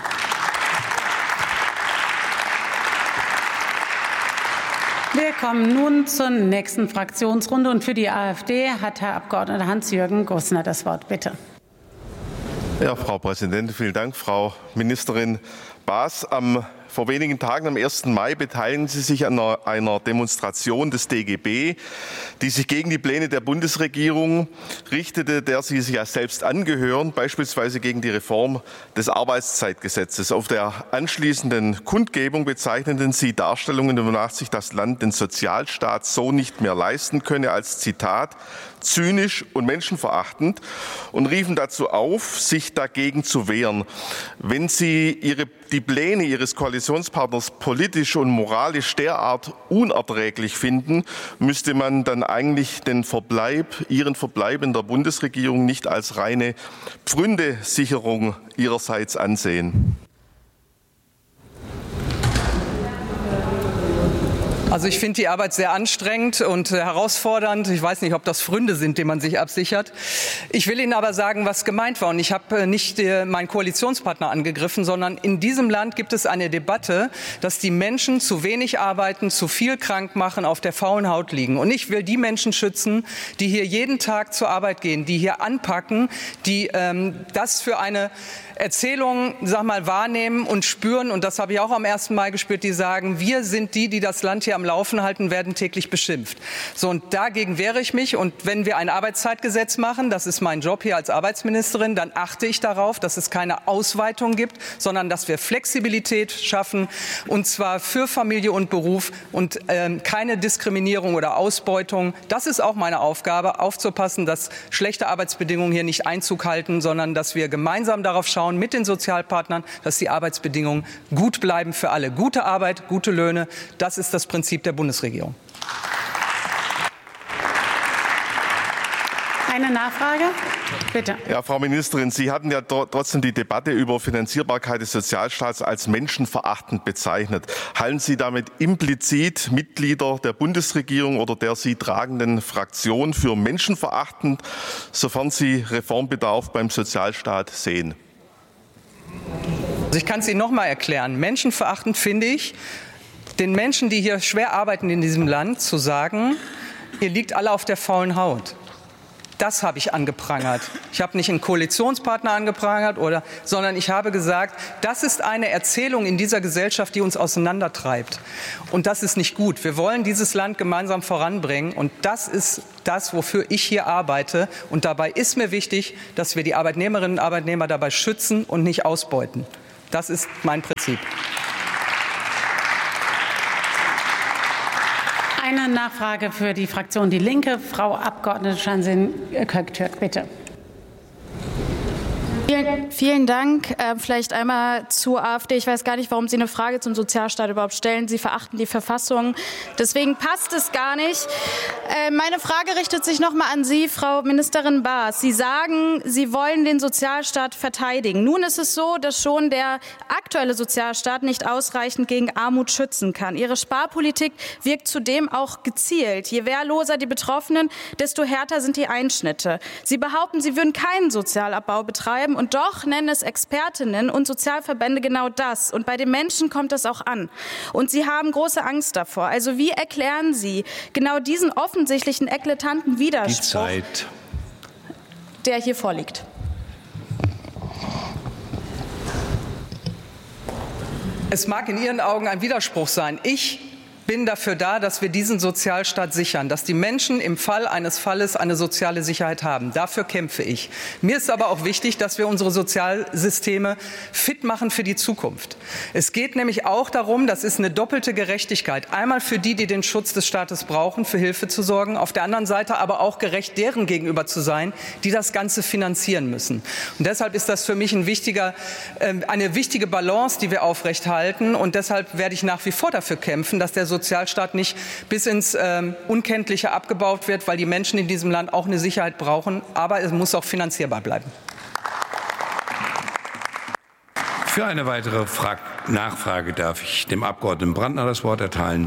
Wir kommen nun zur nächsten Fraktionsrunde. Und für die AfD hat Herr Abgeordneter Hans-Jürgen Gussner das Wort. Bitte. Ja, Frau Präsidentin, vielen Dank. Frau Ministerin Baas, am Vor wenigen Tagen, am ersten Mai, beteiligen Sie sich an einer, einer Demonstration des D G B, die sich gegen die Pläne der Bundesregierung richtete, der Sie sich ja selbst angehören, beispielsweise gegen die Reform des Arbeitszeitgesetzes. Auf der anschließenden Kundgebung bezeichneten Sie Darstellungen, wonach sich das Land den Sozialstaat so nicht mehr leisten könne, als Zitat zynisch und menschenverachtend und riefen dazu auf, sich dagegen zu wehren. Wenn Sie ihre, die Pläne Ihres Koalitionspartners politisch und moralisch derart unerträglich finden, müsste man dann eigentlich den Verbleib, Ihren Verbleib in der Bundesregierung nicht als reine Pfründesicherung Ihrerseits ansehen. Also ich finde die Arbeit sehr anstrengend und herausfordernd. Ich weiß nicht, ob das Pfründe sind, denen man sich absichert. Ich will Ihnen aber sagen, was gemeint war. Und ich habe nicht meinen Koalitionspartner angegriffen, sondern in diesem Land gibt es eine Debatte, dass die Menschen zu wenig arbeiten, zu viel krank machen, auf der faulen Haut liegen. Und ich will die Menschen schützen, die hier jeden Tag zur Arbeit gehen, die hier anpacken, die ähm, das für eine Erzählung, sag mal, wahrnehmen und spüren. Und das habe ich auch am ersten Mai gespürt, die sagen, wir sind die, die das Land hier am Laufen halten, werden täglich beschimpft. So, und dagegen wehre ich mich. Und wenn wir ein Arbeitszeitgesetz machen, das ist mein Job hier als Arbeitsministerin, dann achte ich darauf, dass es keine Ausweitung gibt, sondern dass wir Flexibilität schaffen, und zwar für Familie und Beruf und ähm, keine Diskriminierung oder Ausbeutung. Das ist auch meine Aufgabe, aufzupassen, dass schlechte Arbeitsbedingungen hier nicht Einzug halten, sondern dass wir gemeinsam darauf schauen, mit den Sozialpartnern, dass die Arbeitsbedingungen gut bleiben für alle. Gute Arbeit, gute Löhne, das ist das Prinzip der Bundesregierung. Eine Nachfrage? Bitte. Ja, Frau Ministerin, Sie hatten ja trotzdem die Debatte über Finanzierbarkeit des Sozialstaats als menschenverachtend bezeichnet. Halten Sie damit implizit Mitglieder der Bundesregierung oder der Sie tragenden Fraktion für menschenverachtend, sofern Sie Reformbedarf beim Sozialstaat sehen? Also ich kann es Ihnen noch mal erklären. Menschenverachtend finde ich, den Menschen, die hier schwer arbeiten in diesem Land, zu sagen, ihr liegt alle auf der faulen Haut. Das habe ich angeprangert. Ich habe nicht einen Koalitionspartner angeprangert, oder, sondern ich habe gesagt, das ist eine Erzählung in dieser Gesellschaft, die uns auseinandertreibt. Und das ist nicht gut. Wir wollen dieses Land gemeinsam voranbringen. Und das ist das, wofür ich hier arbeite. Und dabei ist mir wichtig, dass wir die Arbeitnehmerinnen und Arbeitnehmer dabei schützen und nicht ausbeuten. Das ist mein Prinzip. Eine Nachfrage für die Fraktion Die Linke. Frau Abgeordnete Şanzin-Köktürk, bitte. Vielen, vielen Dank. Äh, vielleicht einmal zur AfD. Ich weiß gar nicht, warum Sie eine Frage zum Sozialstaat überhaupt stellen. Sie verachten die Verfassung. Deswegen passt es gar nicht. Äh, meine Frage richtet sich noch mal an Sie, Frau Ministerin Baas. Sie sagen, Sie wollen den Sozialstaat verteidigen. Nun ist es so, dass schon der aktuelle Sozialstaat nicht ausreichend gegen Armut schützen kann. Ihre Sparpolitik wirkt zudem auch gezielt. Je wehrloser die Betroffenen, desto härter sind die Einschnitte. Sie behaupten, Sie würden keinen Sozialabbau betreiben. Und doch nennen es Expertinnen und Sozialverbände genau das. Und bei den Menschen kommt das auch an. Und sie haben große Angst davor. Also wie erklären Sie genau diesen offensichtlichen, eklatanten Widerspruch, Die Zeit. der hier vorliegt? Es mag in Ihren Augen ein Widerspruch sein. Ich bin dafür da, dass wir diesen Sozialstaat sichern, dass die Menschen im Fall eines Falles eine soziale Sicherheit haben. Dafür kämpfe ich. Mir ist aber auch wichtig, dass wir unsere Sozialsysteme fit machen für die Zukunft. Es geht nämlich auch darum, das ist eine doppelte Gerechtigkeit. Einmal für die, die den Schutz des Staates brauchen, für Hilfe zu sorgen, auf der anderen Seite aber auch gerecht deren gegenüber zu sein, die das Ganze finanzieren müssen. Und deshalb ist das für mich ein wichtiger, äh, eine wichtige Balance, die wir aufrechthalten. Und deshalb werde ich nach wie vor dafür kämpfen, dass der Sozialstaat nicht bis ins ähm, Unkenntliche abgebaut wird, weil die Menschen in diesem Land auch eine Sicherheit brauchen. Aber es muss auch finanzierbar bleiben. Für eine weitere Frage, Nachfrage darf ich dem Abgeordneten Brandner das Wort erteilen.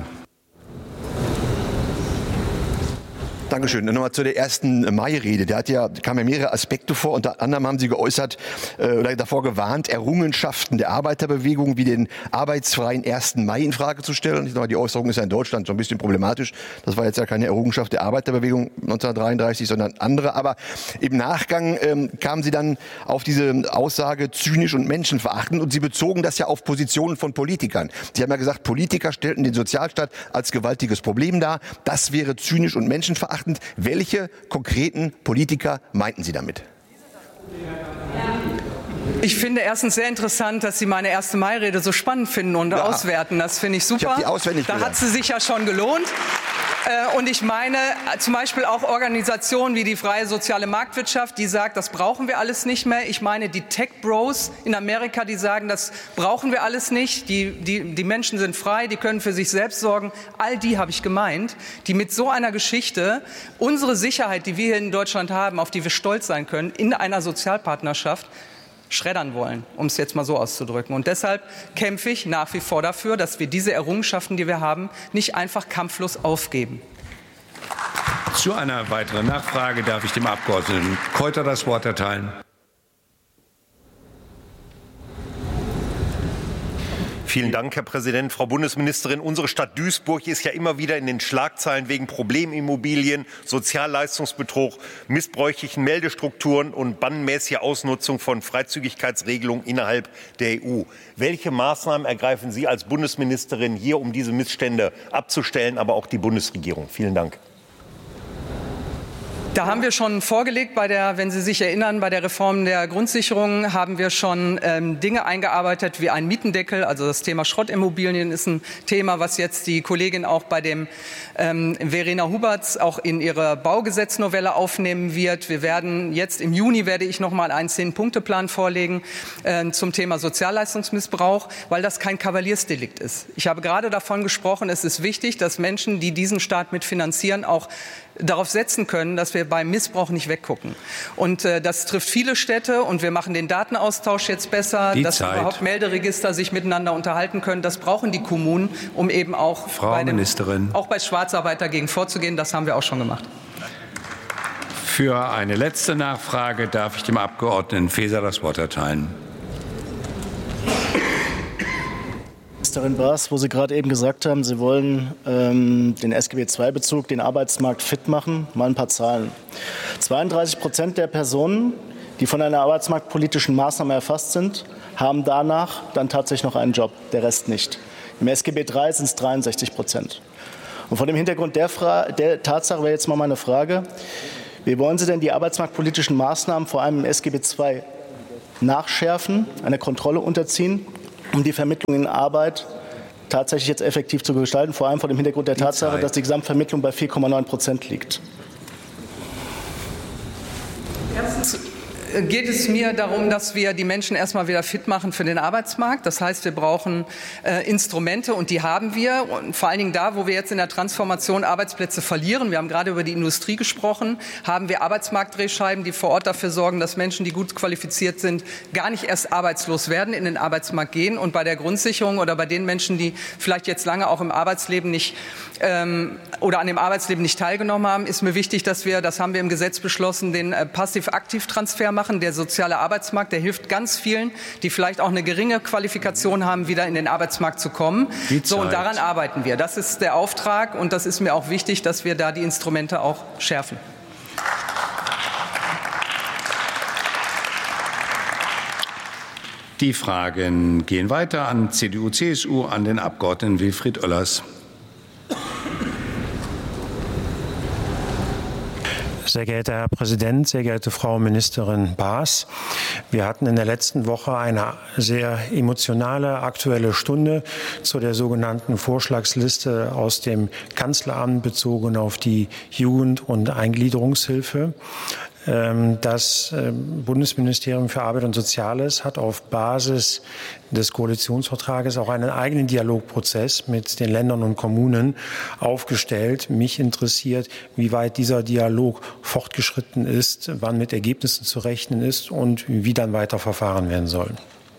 Dankeschön. Nochmal zu der ersten Mai-Rede. Da hat ja, kamen ja mehrere Aspekte vor. Unter anderem haben Sie geäußert äh, oder davor gewarnt, Errungenschaften der Arbeiterbewegung wie den arbeitsfreien ersten Mai in Frage zu stellen. Ich sage mal, die Äußerung ist ja in Deutschland so ein bisschen problematisch. Das war jetzt ja keine Errungenschaft der Arbeiterbewegung neunzehnhundertdreiunddreißig, sondern andere. Aber im Nachgang ähm, kamen Sie dann auf diese Aussage zynisch und menschenverachtend und Sie bezogen das ja auf Positionen von Politikern. Sie haben ja gesagt, Politiker stellten den Sozialstaat als gewaltiges Problem dar. Das wäre zynisch und menschenverachtend. Welche konkreten Politiker meinten Sie damit? Ich finde erstens sehr interessant, dass Sie meine erste Mai-Rede so spannend finden und ja. auswerten. Das finde ich super. Ich habe die auswendig Da gelernt. hat sie sich ja schon gelohnt. Und ich meine zum Beispiel auch Organisationen wie die Freie Soziale Marktwirtschaft, die sagt, das brauchen wir alles nicht mehr. Ich meine die Tech Bros in Amerika, die sagen, das brauchen wir alles nicht. Die, die, die Menschen sind frei, die können für sich selbst sorgen. All die habe ich gemeint, die mit so einer Geschichte unsere Sicherheit, die wir hier in Deutschland haben, auf die wir stolz sein können, in einer Sozialpartnerschaft schreddern wollen, um es jetzt mal so auszudrücken. Und deshalb kämpfe ich nach wie vor dafür, dass wir diese Errungenschaften, die wir haben, nicht einfach kampflos aufgeben. Zu einer weiteren Nachfrage darf ich dem Abgeordneten Keuter das Wort erteilen. Vielen Dank, Herr Präsident. Frau Bundesministerin, unsere Stadt Duisburg ist ja immer wieder in den Schlagzeilen wegen Problemimmobilien, Sozialleistungsbetrug, missbräuchlichen Meldestrukturen und bannenmäßiger Ausnutzung von Freizügigkeitsregelungen innerhalb der E U. Welche Maßnahmen ergreifen Sie als Bundesministerin hier, um diese Missstände abzustellen, aber auch die Bundesregierung? Vielen Dank. Da haben wir schon vorgelegt, bei der, wenn Sie sich erinnern, bei der Reform der Grundsicherung haben wir schon ähm, Dinge eingearbeitet wie einen Mietendeckel. Also das Thema Schrottimmobilien ist ein Thema, was jetzt die Kollegin auch bei dem ähm, Verena Huberts auch in ihre Baugesetznovelle aufnehmen wird. Wir werden jetzt im Juni werde ich noch mal einen Zehn-Punkte-Plan vorlegen äh, zum Thema Sozialleistungsmissbrauch, weil das kein Kavaliersdelikt ist. Ich habe gerade davon gesprochen, es ist wichtig, dass Menschen, die diesen Staat mitfinanzieren, auch darauf setzen können, dass wir beim Missbrauch nicht weggucken. Und äh, das trifft viele Städte und wir machen den Datenaustausch jetzt besser, die dass Zeit. überhaupt Melderegister sich miteinander unterhalten können. Das brauchen die Kommunen, um eben auch, Frau bei, dem, Ministerin. auch bei Schwarzarbeit dagegen vorzugehen. Das haben wir auch schon gemacht. Für eine letzte Nachfrage darf ich dem Abgeordneten Faeser das Wort erteilen. Ministerin Baas, wo Sie gerade eben gesagt haben, Sie wollen ähm, den S G B zwei Bezug, den Arbeitsmarkt fit machen, mal ein paar Zahlen. zweiunddreißig Prozent der Personen, die von einer arbeitsmarktpolitischen Maßnahme erfasst sind, haben danach dann tatsächlich noch einen Job, der Rest nicht. Im S G B drei sind es dreiundsechzig Prozent. Und vor dem Hintergrund der, Fra der Tatsache wäre jetzt mal meine Frage, wie wollen Sie denn die arbeitsmarktpolitischen Maßnahmen vor allem im S G B zwei nachschärfen, einer Kontrolle unterziehen, um die Vermittlung in Arbeit tatsächlich jetzt effektiv zu gestalten, vor allem vor dem Hintergrund der Tatsache, dass die Gesamtvermittlung bei vier Komma neun Prozent liegt? Erstens geht es mir darum, dass wir die Menschen erstmal wieder fit machen für den Arbeitsmarkt. Das heißt, wir brauchen äh, Instrumente und die haben wir. Und vor allen Dingen da, wo wir jetzt in der Transformation Arbeitsplätze verlieren, wir haben gerade über die Industrie gesprochen, haben wir Arbeitsmarktdrehscheiben, die vor Ort dafür sorgen, dass Menschen, die gut qualifiziert sind, gar nicht erst arbeitslos werden, in den Arbeitsmarkt gehen. Und bei der Grundsicherung oder bei den Menschen, die vielleicht jetzt lange auch im Arbeitsleben nicht ähm, oder an dem Arbeitsleben nicht teilgenommen haben, ist mir wichtig, dass wir, das haben wir im Gesetz beschlossen, den äh, Passiv-Aktiv-Transfer machen. Der soziale Arbeitsmarkt, der hilft ganz vielen, die vielleicht auch eine geringe Qualifikation haben, wieder in den Arbeitsmarkt zu kommen. So, und daran arbeiten wir. Das ist der Auftrag und das ist mir auch wichtig, dass wir da die Instrumente auch schärfen. Die Fragen gehen weiter an C D U C S U, an den Abgeordneten Wilfried Oellers. Sehr geehrter Herr Präsident, sehr geehrte Frau Ministerin Baas, wir hatten in der letzten Woche eine sehr emotionale Aktuelle Stunde zu der sogenannten Vorschlagsliste aus dem Kanzleramt bezogen auf die Jugend- und Eingliederungshilfe. Das Bundesministerium für Arbeit und Soziales hat auf Basis des Koalitionsvertrages auch einen eigenen Dialogprozess mit den Ländern und Kommunen aufgestellt. Mich interessiert, wie weit dieser Dialog fortgeschritten ist, wann mit Ergebnissen zu rechnen ist und wie dann weiter verfahren werden soll.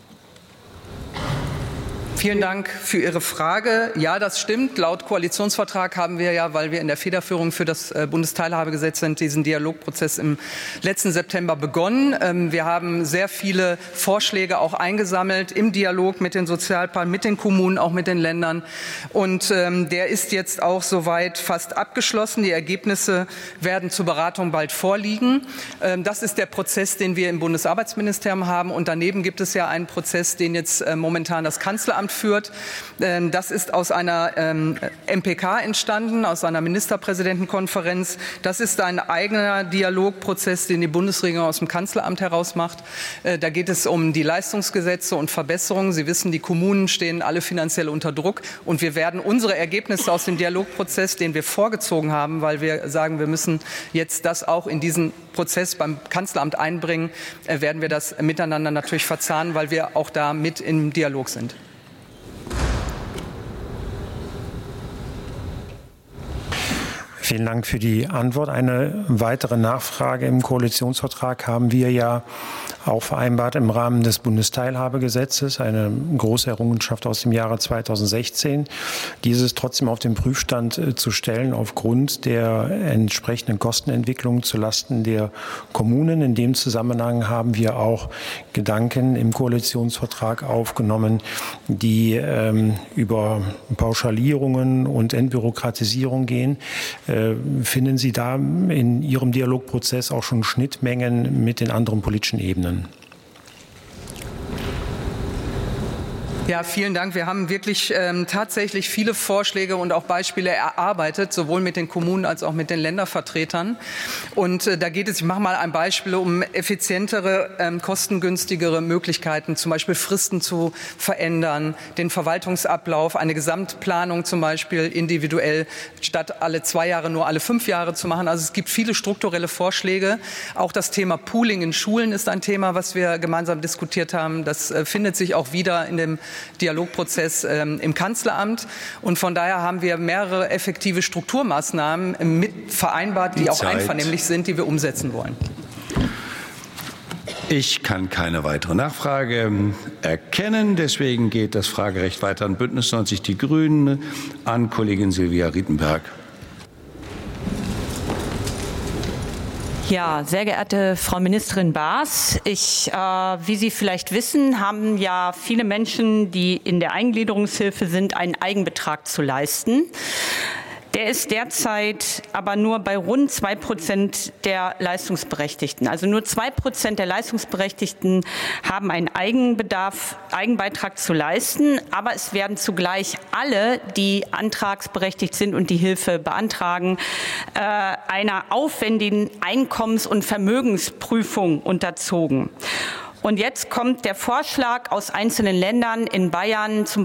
Vielen Dank für Ihre Frage. Ja, das stimmt. Laut Koalitionsvertrag haben wir ja, weil wir in der Federführung für das Bundesteilhabegesetz sind, diesen Dialogprozess im letzten September begonnen. Wir haben sehr viele Vorschläge auch eingesammelt im Dialog mit den Sozialpartnern, mit den Kommunen, auch mit den Ländern. Und der ist jetzt auch soweit fast abgeschlossen. Die Ergebnisse werden zur Beratung bald vorliegen. Das ist der Prozess, den wir im Bundesarbeitsministerium haben. Und daneben gibt es ja einen Prozess, den jetzt momentan das Kanzleramt führt. Das ist aus einer M P K entstanden, aus einer Ministerpräsidentenkonferenz. Das ist ein eigener Dialogprozess, den die Bundesregierung aus dem Kanzleramt heraus macht. Da geht es um die Leistungsgesetze und Verbesserungen. Sie wissen, die Kommunen stehen alle finanziell unter Druck. Und wir werden unsere Ergebnisse aus dem Dialogprozess, den wir vorgezogen haben, weil wir sagen, wir müssen jetzt das auch in diesen Prozess beim Kanzleramt einbringen, werden wir das miteinander natürlich verzahnen, weil wir auch da mit im Dialog sind. Vielen Dank für die Antwort. Eine weitere Nachfrage. Im Koalitionsvertrag haben wir ja auch vereinbart im Rahmen des Bundesteilhabegesetzes, eine große Errungenschaft aus dem Jahre zweitausendsechzehn. Dieses trotzdem auf den Prüfstand zu stellen aufgrund der entsprechenden Kostenentwicklung zulasten der Kommunen. In dem Zusammenhang haben wir auch Gedanken im Koalitionsvertrag aufgenommen, die ähm, über Pauschalierungen und Entbürokratisierung gehen. Äh, finden Sie da in Ihrem Dialogprozess auch schon Schnittmengen mit den anderen politischen Ebenen? Ja, vielen Dank. Wir haben wirklich ähm, tatsächlich viele Vorschläge und auch Beispiele erarbeitet, sowohl mit den Kommunen als auch mit den Ländervertretern. Und äh, da geht es, ich mache mal ein Beispiel, um effizientere, ähm, kostengünstigere Möglichkeiten, zum Beispiel Fristen zu verändern, den Verwaltungsablauf, eine Gesamtplanung zum Beispiel individuell statt alle zwei Jahre nur alle fünf Jahre zu machen. Also es gibt viele strukturelle Vorschläge. Auch das Thema Pooling in Schulen ist ein Thema, was wir gemeinsam diskutiert haben. Das äh, findet sich auch wieder in dem Dialogprozess ähm, im Kanzleramt. Und von daher haben wir mehrere effektive Strukturmaßnahmen mit vereinbart, die, die auch Zeit. einvernehmlich sind, die wir umsetzen wollen. Ich kann keine weitere Nachfrage erkennen. Deswegen geht das Fragerecht weiter an Bündnis neunzig Die Grünen, an Kollegin Silvia Rietenberg. Ja, sehr geehrte Frau Ministerin Baas, ich, äh, wie Sie vielleicht wissen, haben ja viele Menschen, die in der Eingliederungshilfe sind, einen Eigenbetrag zu leisten. Der ist derzeit aber nur bei rund zwei Prozent der Leistungsberechtigten. Also nur zwei Prozent der Leistungsberechtigten haben einen Eigenbedarf, Eigenbeitrag zu leisten. Aber es werden zugleich alle, die antragsberechtigt sind und die Hilfe beantragen, äh, einer aufwendigen Einkommens- und Vermögensprüfung unterzogen. Und jetzt kommt der Vorschlag aus einzelnen Ländern, in Bayern zum